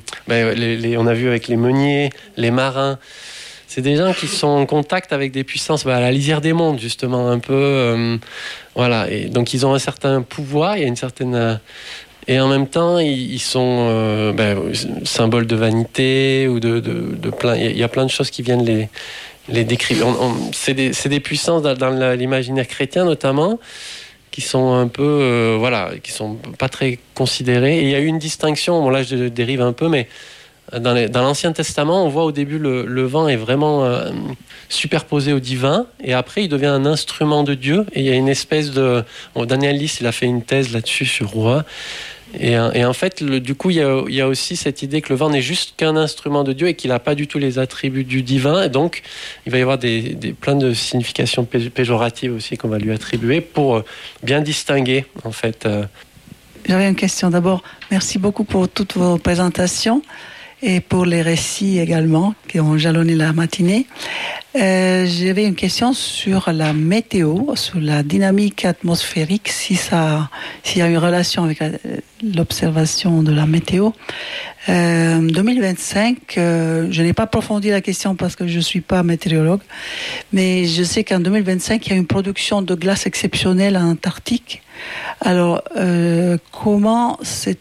on a vu avec les meuniers, les marins... C'est des gens qui sont en contact avec des puissances à la lisière des mondes, justement, un peu. Voilà. Et donc, ils ont un certain pouvoir, il y a une certaine. Et en même temps, ils sont symboles de vanité ou de plein. Il y a plein de choses qui viennent les décrire. C'est des puissances dans l'imaginaire chrétien, notamment, qui sont un peu. Qui sont pas très considérées. Et il y a eu une distinction, bon, là, je dérive un peu, mais. Dans l'Ancien Testament, on voit au début le vent est vraiment superposé au divin, et après il devient un instrument de Dieu. Et il y a une espèce de... Daniel Lys, il a fait une thèse là-dessus sur Rouen. Et en fait, du coup, il y a aussi cette idée que le vent n'est juste qu'un instrument de Dieu et qu'il n'a pas du tout les attributs du divin. Et donc, il va y avoir plein de significations péjoratives aussi qu'on va lui attribuer pour bien distinguer, en fait. J'avais une question. D'abord, merci beaucoup pour toutes vos présentations et pour les récits également qui ont jalonné la matinée. J'avais une question sur la météo, sur la dynamique atmosphérique, s'il y a une relation avec l'observation de la météo. 2025, je n'ai pas approfondi la question parce que je ne suis pas météorologue, mais je sais qu'en 2025, il y a une production de glace exceptionnelle en Antarctique. Alors, comment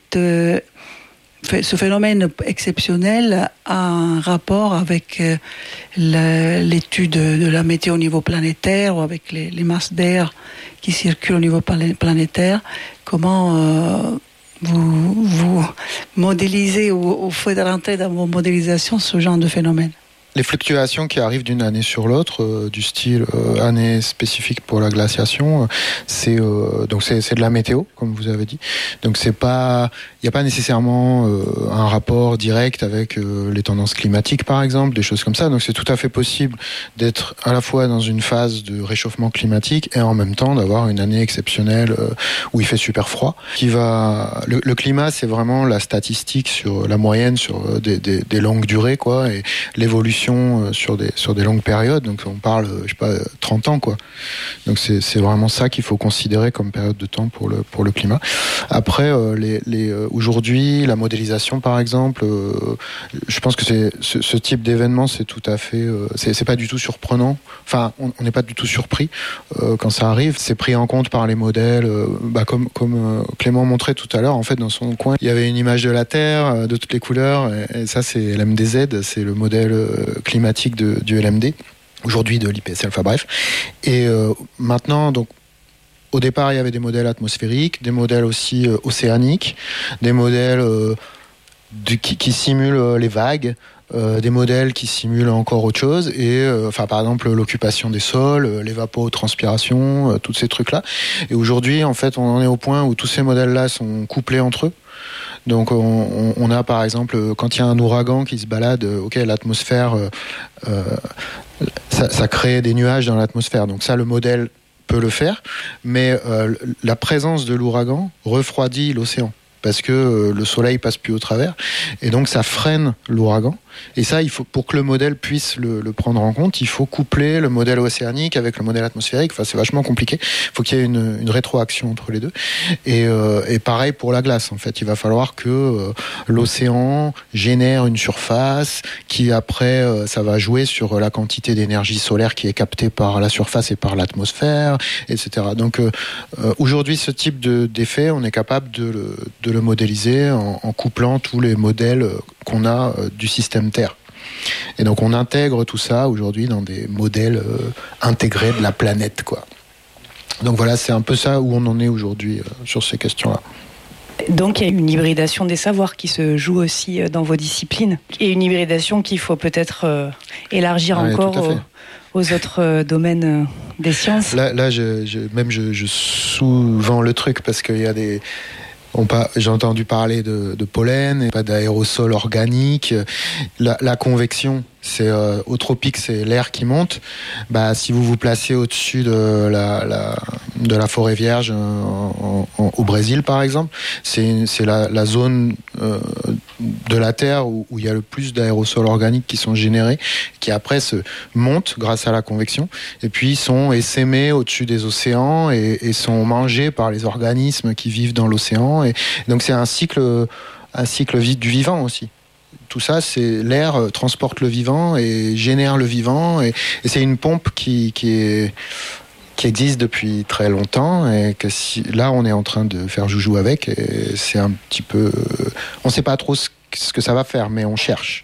ce phénomène exceptionnel a un rapport avec l'étude de la météo au niveau planétaire ou avec les masses d'air qui circulent au niveau planétaire? Comment vous modélisez ou faites rentrer dans vos modélisations ce genre de phénomène? Les fluctuations qui arrivent d'une année sur l'autre, du style année spécifique pour la glaciation, c'est de la météo, comme vous avez dit. Donc il n'y a pas nécessairement un rapport direct avec les tendances climatiques, par exemple, des choses comme ça. Donc c'est tout à fait possible d'être à la fois dans une phase de réchauffement climatique et en même temps d'avoir une année exceptionnelle où il fait super froid. Le climat, c'est vraiment la statistique sur la moyenne sur des longues durées, quoi, et l'évolution sur des longues périodes. Donc on parle, 30 ans, quoi. Donc c'est vraiment ça qu'il faut considérer comme période de temps pour le climat. Après, aujourd'hui, la modélisation, par exemple, je pense que ce type d'événement, c'est tout à fait, c'est pas du tout surprenant. Enfin, on n'est pas du tout surpris quand ça arrive. C'est pris en compte par les modèles, comme Clément montrait tout à l'heure. En fait, dans son coin, il y avait une image de la Terre de toutes les couleurs, et ça, c'est l'MDZ, c'est le modèle climatique du LMD, aujourd'hui de l'IPCC, enfin bref. Et maintenant, donc, au départ, il y avait des modèles atmosphériques, des modèles aussi océaniques, des modèles qui simulent les vagues, des modèles qui simulent encore autre chose, et par exemple l'occupation des sols, l'évapotranspiration, tous ces trucs-là. Et aujourd'hui, en fait, on en est au point où tous ces modèles-là sont couplés entre eux. Donc on a par exemple, quand il y a un ouragan qui se balade, l'atmosphère, ça crée des nuages dans l'atmosphère. Donc ça, le modèle peut le faire, mais la présence de l'ouragan refroidit l'océan, parce que le soleil passe plus au travers, et donc ça freine l'ouragan. Et ça, pour que le modèle puisse le prendre en compte, il faut coupler le modèle océanique avec le modèle atmosphérique. Enfin, c'est vachement compliqué. Il faut qu'il y ait une rétroaction entre les deux. Et pareil pour la glace, en fait. Il va falloir que l'océan génère une surface qui, après, ça va jouer sur la quantité d'énergie solaire qui est captée par la surface et par l'atmosphère, etc. Donc, aujourd'hui, ce type d'effet, on est capable de le modéliser en couplant tous les modèles qu'on a du système Terre. Et donc on intègre tout ça aujourd'hui dans des modèles intégrés de la planète, quoi. Donc voilà, c'est un peu ça où on en est aujourd'hui sur ces questions-là. Donc il y a une hybridation des savoirs qui se joue aussi dans vos disciplines, et une hybridation qu'il faut peut-être élargir encore aux autres domaines des sciences. Là je sous-vends le truc, parce qu'il y a des... J'ai entendu parler de pollen, et pas d'aérosol organique. La convection, au tropique, c'est l'air qui monte. Si vous vous placez au-dessus de la forêt vierge au Brésil, par exemple, c'est la zone de la Terre où il y a le plus d'aérosols organiques qui sont générés, qui après se montent grâce à la convection, et puis sont essaimés au-dessus des océans et sont mangés par les organismes qui vivent dans l'océan. Et donc c'est un cycle du vivant aussi. Tout ça, c'est l'air transporte le vivant et génère le vivant, et c'est une pompe qui existe depuis très longtemps, et que là on est en train de faire joujou avec, et c'est un petit peu, on sait pas trop ce que ça va faire, mais on cherche.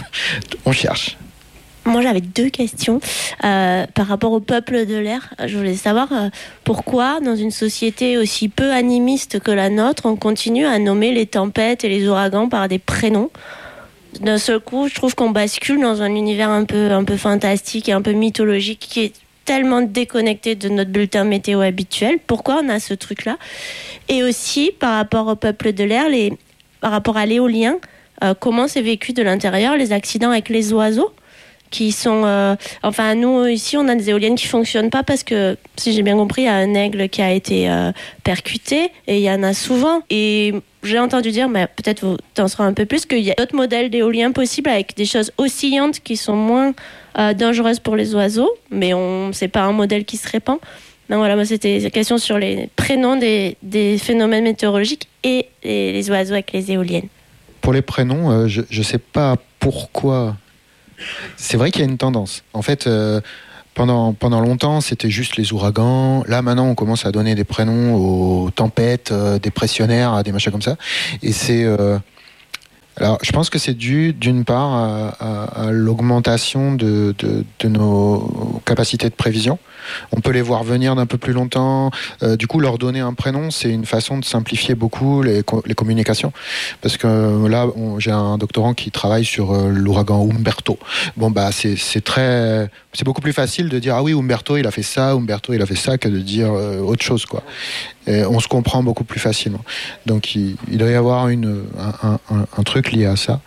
Moi, j'avais 2 questions par rapport au peuple de l'air. Je voulais savoir pourquoi, dans une société aussi peu animiste que la nôtre, on continue à nommer les tempêtes et les ouragans par des prénoms. D'un seul coup, je trouve qu'on bascule dans un univers un peu fantastique et un peu mythologique, qui est tellement déconnectés de notre bulletin météo habituel. Pourquoi on a ce truc-là? Et aussi, par rapport au peuple de l'air, par rapport à l'éolien, comment c'est vécu de l'intérieur, les accidents avec les oiseaux qui sont... nous, ici, on a des éoliennes qui ne fonctionnent pas parce que, si j'ai bien compris, il y a un aigle qui a été percuté, et il y en a souvent. Et j'ai entendu dire, mais peut-être vous t'en saurez un peu plus, qu'il y a d'autres modèles d'éoliens possibles avec des choses oscillantes qui sont moins dangereuses pour les oiseaux, mais c'est pas un modèle qui se répand. Donc voilà, moi, c'était une question sur les prénoms des phénomènes météorologiques et les oiseaux avec les éoliennes. Pour les prénoms, je ne sais pas pourquoi. C'est vrai qu'il y a une tendance. En fait, pendant longtemps, c'était juste les ouragans. Là, maintenant, on commence à donner des prénoms aux tempêtes, dépressionnaires, des machins comme ça. Et c'est... Alors, je pense que c'est dû, d'une part, à l'augmentation de nos capacités de prévision. On peut les voir venir d'un peu plus longtemps. Du coup, leur donner un prénom, c'est une façon de simplifier beaucoup les communications. Parce que là, j'ai un doctorant qui travaille sur l'ouragan Umberto. Bon, c'est beaucoup plus facile de dire « Ah oui, Umberto, il a fait ça, Umberto, il a fait ça », que de dire autre chose, quoi. Et on se comprend beaucoup plus facilement. Donc, il doit y avoir un truc lié à ça.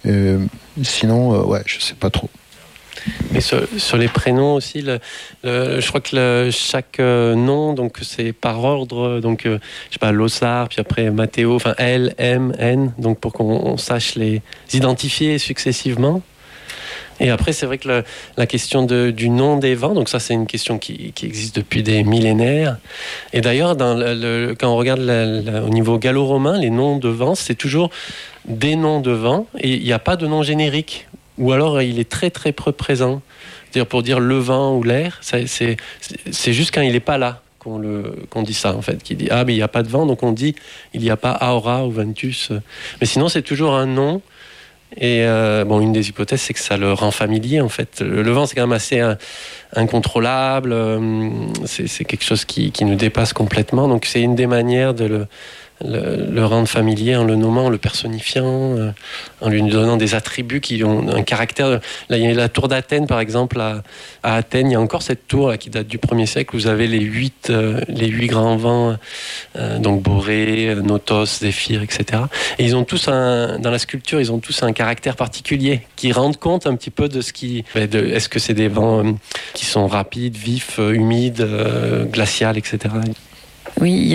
Sinon, je sais pas trop. Mais sur les prénoms aussi, je crois que chaque nom, donc c'est par ordre, donc je sais pas, Lossard, puis après Mathéo, enfin L, M, N, donc pour qu'on sache les identifier successivement. Et après, c'est vrai que la question du nom des vents, donc ça, c'est une question qui existe depuis des millénaires. Et d'ailleurs, quand on regarde au niveau gallo-romain, les noms de vents, c'est toujours des noms de vents, et il n'y a pas de nom générique. Ou alors, il est très, très peu présent. C'est-à-dire, pour dire le vent ou l'air, c'est juste quand il n'est pas là qu'on dit ça, en fait. Qui dit, mais il n'y a pas de vent, donc on dit, il n'y a pas aura ou ventus. Mais sinon, c'est toujours un nom. Et une des hypothèses, c'est que ça le rend familier, en fait. Le vent, c'est quand même assez incontrôlable. C'est quelque chose qui nous dépasse complètement. Donc, c'est une des manières de le rendre familier en le nommant, en le personnifiant, en lui donnant des attributs qui ont un caractère. Là, il y a la tour d'Athènes, par exemple. À Athènes, il y a encore cette tour là, qui date du 1er siècle. Vous avez les huit grands vents, donc Borée, Notos, Zéphyr, etc. Et ils ont tous dans la sculpture, ils ont tous un caractère particulier qui rendent compte un petit peu de est-ce que c'est des vents qui sont rapides, vifs, humides, glaciales, etc. Oui, il y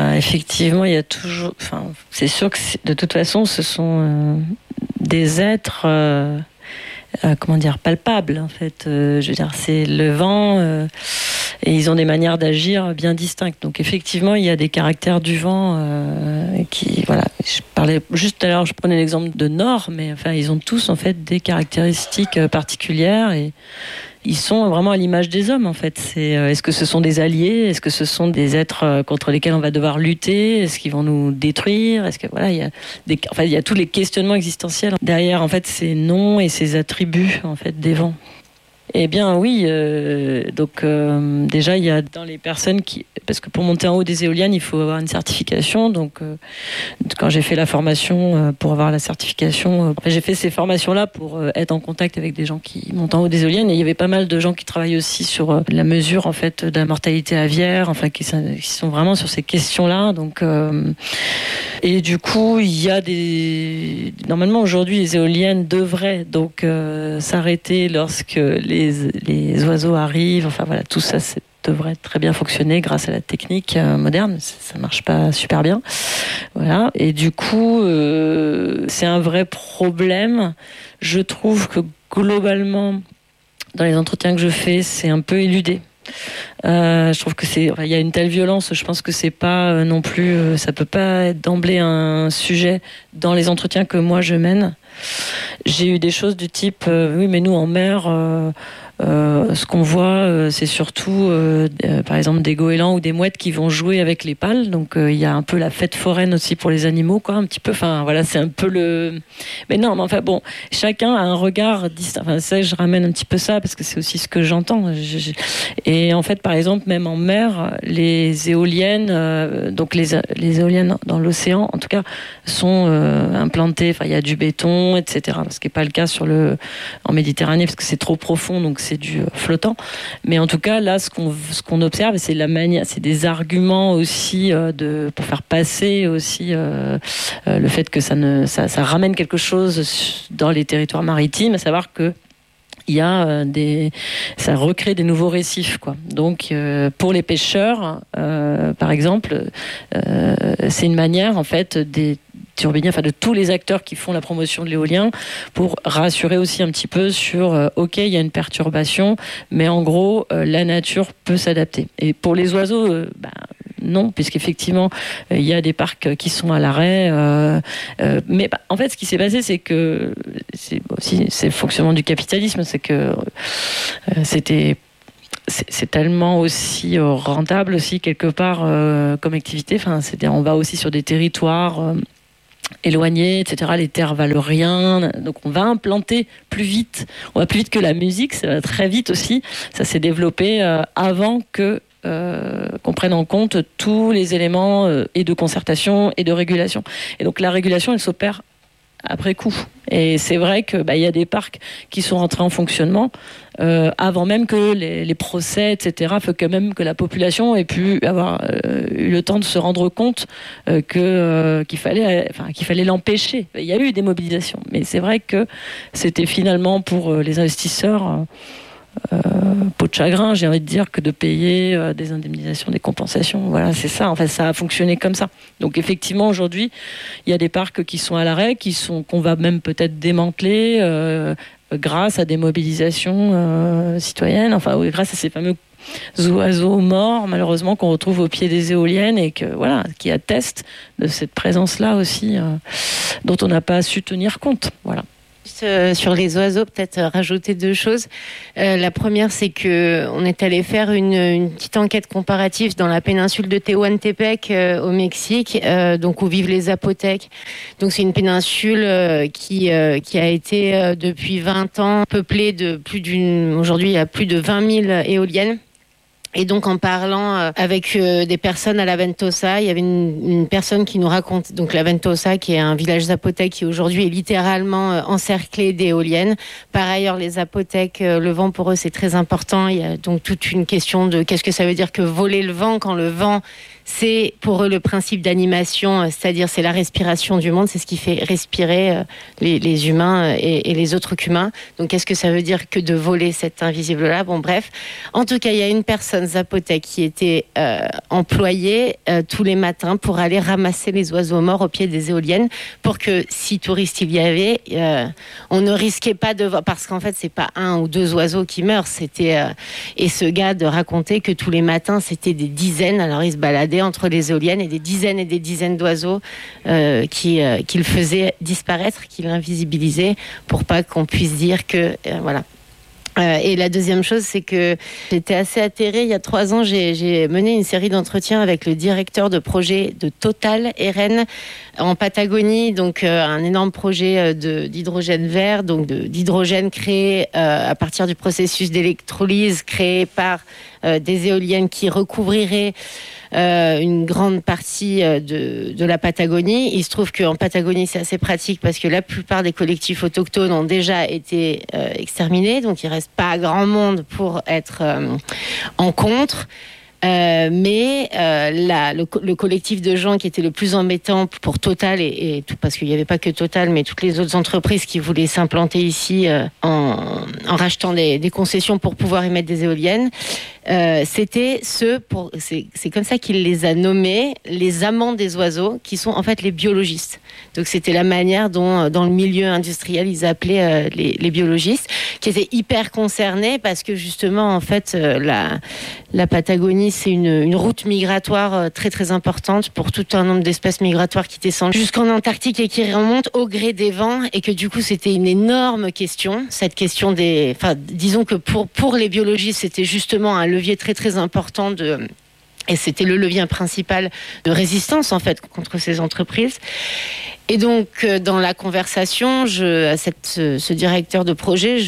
a toujours... c'est sûr que de toute façon, ce sont des êtres, palpables, en fait. Je veux dire, c'est le vent, et ils ont des manières d'agir bien distinctes. Donc, effectivement, il y a des caractères du vent qui... Voilà, je parlais juste tout à l'heure, je prenais l'exemple de Nord, mais ils ont tous, en fait, des caractéristiques particulières, et ils sont vraiment à l'image des hommes, en fait. Est-ce que ce sont des alliés? Est-ce que ce sont des êtres contre lesquels on va devoir lutter? Est-ce qu'ils vont nous détruire? Est-ce que il y a tous les questionnements existentiels derrière, en fait, ces noms et ces attributs, en fait, des vents. Eh bien oui, déjà il y a dans les personnes parce que pour monter en haut des éoliennes, il faut avoir une certification. Donc quand j'ai fait la formation pour avoir la certification, j'ai fait ces formations-là pour être en contact avec des gens qui montent en haut des éoliennes. Et il y avait pas mal de gens qui travaillent aussi sur la mesure en fait de la mortalité aviaire, qui sont vraiment sur ces questions-là. Donc et du coup, il y a normalement aujourd'hui les éoliennes devraient donc s'arrêter lorsque les oiseaux arrivent, tout ça devrait très bien fonctionner grâce à la technique moderne. Ça marche pas super bien, voilà. Et du coup, c'est un vrai problème. Je trouve que globalement, dans les entretiens que je fais, c'est un peu éludé. Je trouve que il y a une telle violence. Je pense que c'est pas non plus, ça peut pas être d'emblée un sujet dans les entretiens que moi je mène. J'ai eu des choses du type, oui, mais nous en mer. Ce qu'on voit, c'est surtout, par exemple, des goélands ou des mouettes qui vont jouer avec les pales. Donc, il y a un peu la fête foraine aussi pour les animaux, quoi, un petit peu. C'est un peu le... Mais non, mais bon, chacun a un regard distinct. Ça, je ramène un petit peu ça parce que c'est aussi ce que j'entends. Et en fait, par exemple, même en mer, les éoliennes, donc les éoliennes dans l'océan, en tout cas, sont implantées. Il y a du béton, etc. Ce qui n'est pas le cas en Méditerranée parce que c'est trop profond. Donc, c'est du flottant. Mais en tout cas, là, ce qu'on observe, c'est la manière, c'est des arguments aussi pour faire passer aussi le fait que ça ramène quelque chose dans les territoires maritimes, à savoir que il y a ça recrée des nouveaux récifs, quoi. Donc pour les pêcheurs, par exemple, c'est une manière en fait des turbiniers, enfin de tous les acteurs qui font la promotion de l'éolien, pour rassurer aussi un petit peu sur ok, il y a une perturbation, mais en gros la nature peut s'adapter. Et pour les oiseaux, non, puisqu'effectivement, il y a des parcs qui sont à l'arrêt. Mais en fait, ce qui s'est passé, c'est que c'est le fonctionnement du capitalisme, c'est que c'est tellement aussi rentable aussi quelque part comme activité. Enfin, on va aussi sur des territoires éloignés, etc. Les terres valent rien, donc on va implanter plus vite. On va plus vite que la musique, ça va très vite aussi. Ça s'est développé avant qu'on prenne en compte tous les éléments et de concertation et de régulation. Et donc la régulation, elle s'opère après coup. Et c'est vrai que y a des parcs qui sont rentrés en fonctionnement avant même que les procès, etc., que la population ait pu avoir eu le temps de se rendre compte qu'il fallait l'empêcher. Il y a eu des mobilisations, mais c'est vrai que c'était finalement pour les investisseurs peau de chagrin, j'ai envie de dire, que de payer des indemnisations, des compensations. Voilà, c'est ça. En fait, ça a fonctionné comme ça. Donc, effectivement, aujourd'hui, il y a des parcs qui sont à l'arrêt, qu'on va même peut-être démanteler grâce à des mobilisations citoyennes. Enfin, oui, grâce à ces fameux oiseaux morts, malheureusement, qu'on retrouve au pied des éoliennes et qui attestent de cette présence-là aussi, dont on n'a pas su tenir compte. Voilà. Sur les oiseaux, peut-être rajouter deux choses. La première, c'est que on est allé faire une petite enquête comparative dans la péninsule de Tehuantepec au Mexique, donc où vivent les Zapotèques. Donc c'est une péninsule qui a été depuis 20 ans peuplée de aujourd'hui il y a plus de 20 000 éoliennes. Et donc, en parlant avec des personnes à La Ventosa, il y avait une personne qui nous raconte, donc La Ventosa, qui est un village zapotèque qui aujourd'hui est littéralement encerclé d'éoliennes. Par ailleurs, les Zapotèques, le vent pour eux, c'est très important. Il y a donc toute une question de qu'est-ce que ça veut dire que voler le vent, quand le vent, c'est pour eux le principe d'animation, c'est-à-dire c'est la respiration du monde, c'est ce qui fait respirer les humains et les autres qu'humains. Donc qu'est-ce que ça veut dire que de voler cet invisible-là ? Bon bref, en tout cas il y a une personne zapotèque qui était employée tous les matins pour aller ramasser les oiseaux morts au pied des éoliennes pour que si touristes il y avait, on ne risquait pas de voir, parce qu'en fait c'est pas un ou deux oiseaux qui meurent, c'était et ce gars de raconter que tous les matins c'était des dizaines, alors il se baladait entre les éoliennes et des dizaines d'oiseaux qu'il faisait disparaître, qu'il invisibilisait pour pas qu'on puisse dire que voilà. Et la deuxième chose, c'est que j'étais assez atterrée. Il y a 3 ans, j'ai mené une série d'entretiens avec le directeur de projet de Total RN en Patagonie, donc un énorme projet d'hydrogène vert, donc d'hydrogène créé à partir du processus d'électrolyse créé par des éoliennes qui recouvriraient une grande partie de la Patagonie. Il se trouve qu'en Patagonie, c'est assez pratique parce que la plupart des collectifs autochtones ont déjà été exterminés, donc il ne reste pas grand monde pour être en contre. Mais le collectif de gens qui était le plus embêtant pour Total et tout, parce qu'il n'y avait pas que Total, mais toutes les autres entreprises qui voulaient s'implanter ici en rachetant des concessions pour pouvoir émettre des éoliennes, c'était c'est comme ça qu'il les a nommés, les amants des oiseaux, qui sont en fait les biologistes. Donc c'était la manière dont dans le milieu industriel ils appelaient les biologistes, qui étaient hyper concernés parce que justement en fait la Patagonie c'est une route migratoire très très importante pour tout un nombre d'espèces migratoires qui descendent jusqu'en Antarctique et qui remontent au gré des vents, et que du coup c'était une énorme question, cette question disons que pour les biologistes c'était justement un levier très très important et c'était le levier principal de résistance en fait contre ces entreprises. Et donc dans la conversation, ce directeur de projet,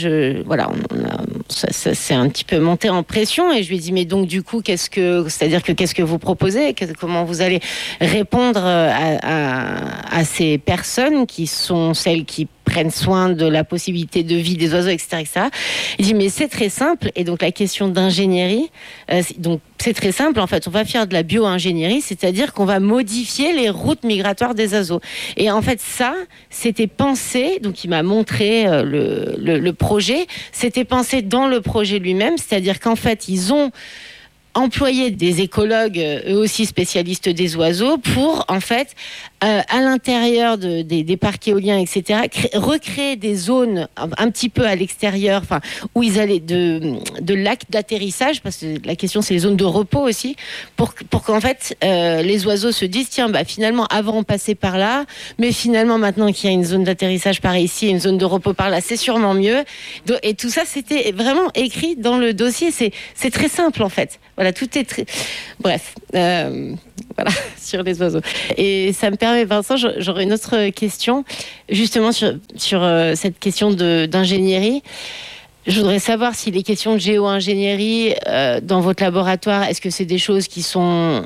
ça s'est un petit peu monté en pression et je lui ai dit mais donc du coup qu'est-ce que vous proposez, comment vous allez répondre à ces personnes qui sont celles qui prennent soin de la possibilité de vie des oiseaux, etc., etc. Il dit mais c'est très simple, et donc la question d'ingénierie, donc c'est très simple en fait, on va faire de la bio-ingénierie, c'est-à-dire qu'on va modifier les routes migratoires des oiseaux. Et en fait ça, c'était pensé, donc il m'a montré le projet, c'était pensé dans le projet lui-même, c'est-à-dire qu'en fait ils ont employer des écologues, eux aussi spécialistes des oiseaux, pour en fait, à l'intérieur des parcs éoliens, etc., recréer des zones un petit peu à l'extérieur, enfin, où ils allaient de lacs d'atterrissage, parce que la question c'est les zones de repos aussi, pour qu'en fait les oiseaux se disent tiens, bah finalement avant on passait par là, mais finalement maintenant qu'il y a une zone d'atterrissage par ici et une zone de repos par là, c'est sûrement mieux. Et tout ça c'était vraiment écrit dans le dossier. C'est très simple en fait. Voilà, tout est très... Bref, voilà, sur les oiseaux. Et ça me permet, Vincent, j'aurais une autre question, justement sur cette question d'ingénierie. Je voudrais savoir si les questions de géo-ingénierie dans votre laboratoire, est-ce que c'est des choses qui sont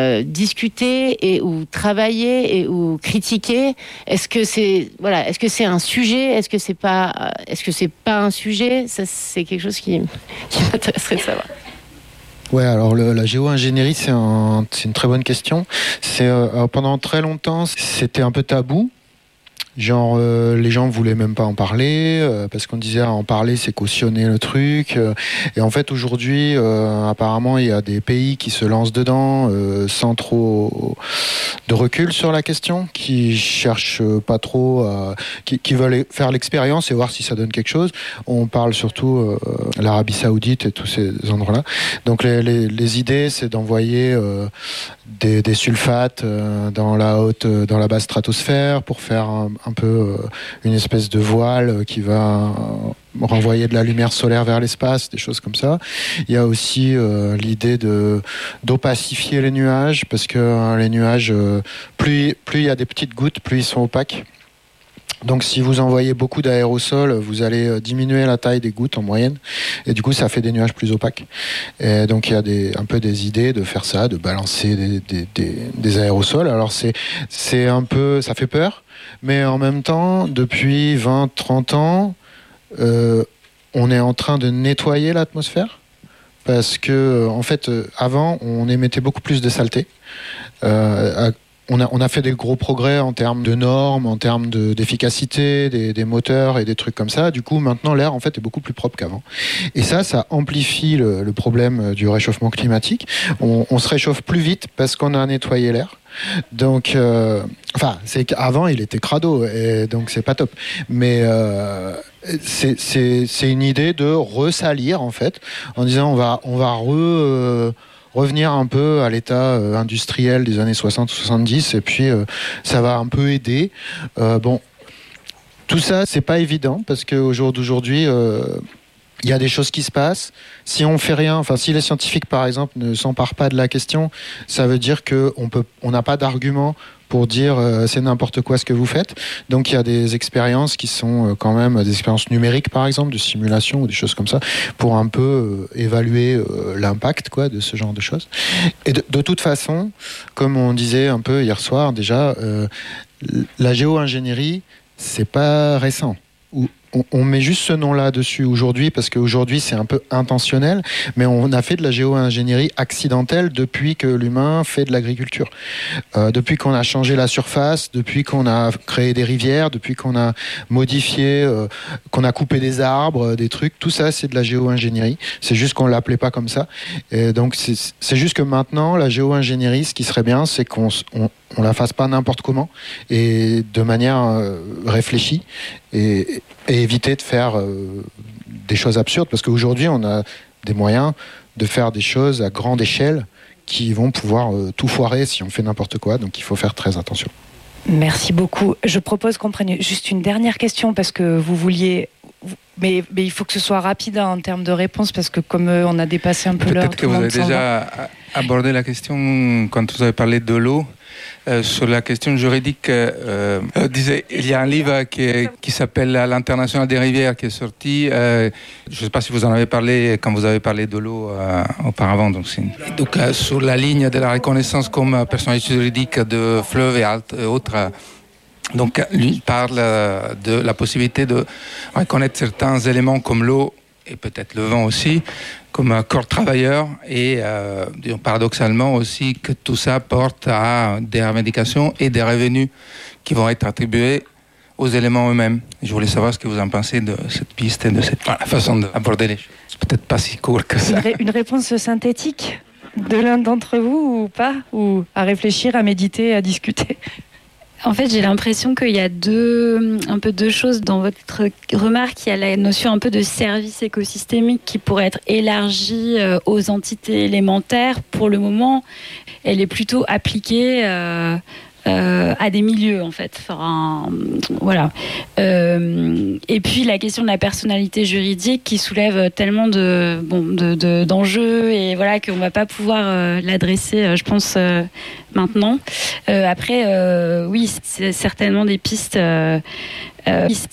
discutées ou travaillées ou critiquées ? Est-ce que c'est un sujet ? Est-ce que c'est pas un sujet ? Ça, c'est quelque chose qui m'intéresserait de savoir. Ouais, alors la géo-ingénierie, c'est une très bonne question. Pendant très longtemps, c'était un peu tabou. Genre, les gens voulaient même pas en parler, parce qu'on disait en parler, c'est cautionner le truc. Et en fait, aujourd'hui, apparemment, il y a des pays qui se lancent dedans sans trop de recul sur la question, qui cherchent pas trop, qui veulent faire l'expérience et voir si ça donne quelque chose. On parle surtout l'Arabie Saoudite et tous ces endroits-là. Donc, les idées, c'est d'envoyer des sulfates dans la basse stratosphère pour faire un peu une espèce de voile qui va renvoyer de la lumière solaire vers l'espace, des choses comme ça. Il y a aussi l'idée d'opacifier les nuages, parce que les nuages, plus il y a des petites gouttes, plus ils sont opaques. Donc si vous envoyez beaucoup d'aérosols, vous allez diminuer la taille des gouttes en moyenne, et du coup ça fait des nuages plus opaques. Et donc il y a un peu des idées de faire ça, de balancer des aérosols. Alors c'est un peu, ça fait peur, mais en même temps, depuis 20-30 ans, on est en train de nettoyer l'atmosphère, parce que en fait avant on émettait beaucoup plus de saleté. On a fait des gros progrès en termes de normes, en termes d'efficacité, des moteurs et des trucs comme ça. Du coup, maintenant, l'air, en fait, est beaucoup plus propre qu'avant. Et ça amplifie le problème du réchauffement climatique. On se réchauffe plus vite parce qu'on a nettoyé l'air. Donc, c'est qu'avant, il était crado, et donc c'est pas top. Mais c'est une idée de ressalir, en fait, en disant on va revenir un peu à l'état industriel des années 60-70, et puis ça va un peu aider. Tout ça, c'est pas évident, parce qu'au jour d'aujourd'hui, il y a des choses qui se passent. Si on fait rien, si les scientifiques, par exemple, ne s'emparent pas de la question, ça veut dire qu'on n'a pas d'argument pour dire c'est n'importe quoi ce que vous faites. Donc il y a des expériences qui sont quand même des expériences numériques, par exemple, de simulation ou des choses comme ça, pour un peu évaluer l'impact de ce genre de choses. Et de toute façon, comme on disait un peu hier soir déjà, la géo-ingénierie, c'est pas récent. On met juste ce nom-là dessus aujourd'hui, parce qu'aujourd'hui c'est un peu intentionnel, mais on a fait de la géo-ingénierie accidentelle depuis que l'humain fait de l'agriculture. Depuis qu'on a changé la surface, depuis qu'on a créé des rivières, depuis qu'on a modifié, qu'on a coupé des arbres, des trucs, tout ça c'est de la géo-ingénierie. C'est juste qu'on ne l'appelait pas comme ça. Et donc c'est juste que maintenant, la géo-ingénierie, ce qui serait bien, c'est qu'on la fasse pas n'importe comment, et de manière réfléchie, et éviter de faire des choses absurdes, parce qu'aujourd'hui on a des moyens de faire des choses à grande échelle qui vont pouvoir tout foirer si on fait n'importe quoi, donc il faut faire très attention. Merci beaucoup. Je propose qu'on prenne juste une dernière question, parce que vous vouliez... Mais il faut que ce soit rapide en termes de réponse, parce que comme on a dépassé un peu l'heure... Peut-être que vous avez déjà abordé la question quand vous avez parlé de l'eau. Sur la question juridique, il y a un livre qui s'appelle L'International des rivières qui est sorti. Je ne sais pas si vous en avez parlé quand vous avez parlé de l'eau auparavant. Donc sur la ligne de la reconnaissance comme personnalité juridique de fleuves et autres Donc, lui parle de la possibilité de reconnaître certains éléments comme l'eau et peut-être le vent aussi, comme un corps travailleur et paradoxalement aussi que tout ça porte à des revendications et des revenus qui vont être attribués aux éléments eux-mêmes. Je voulais savoir ce que vous en pensez de cette piste et de cette façon d'aborder les choses. C'est peut-être pas si court que ça. Une réponse synthétique de l'un d'entre vous ou pas? Ou à réfléchir, à méditer, à discuter? En fait, j'ai l'impression qu'il y a deux choses dans votre remarque. Il y a la notion un peu de service écosystémique qui pourrait être élargie aux entités élémentaires. Pour le moment, elle est plutôt appliquée à des milieux, en fait. Enfin, voilà. Et puis la question de la personnalité juridique qui soulève tellement d'enjeux et voilà qu'on va pas pouvoir l'adresser, je pense, maintenant. Après, oui, c'est certainement des pistes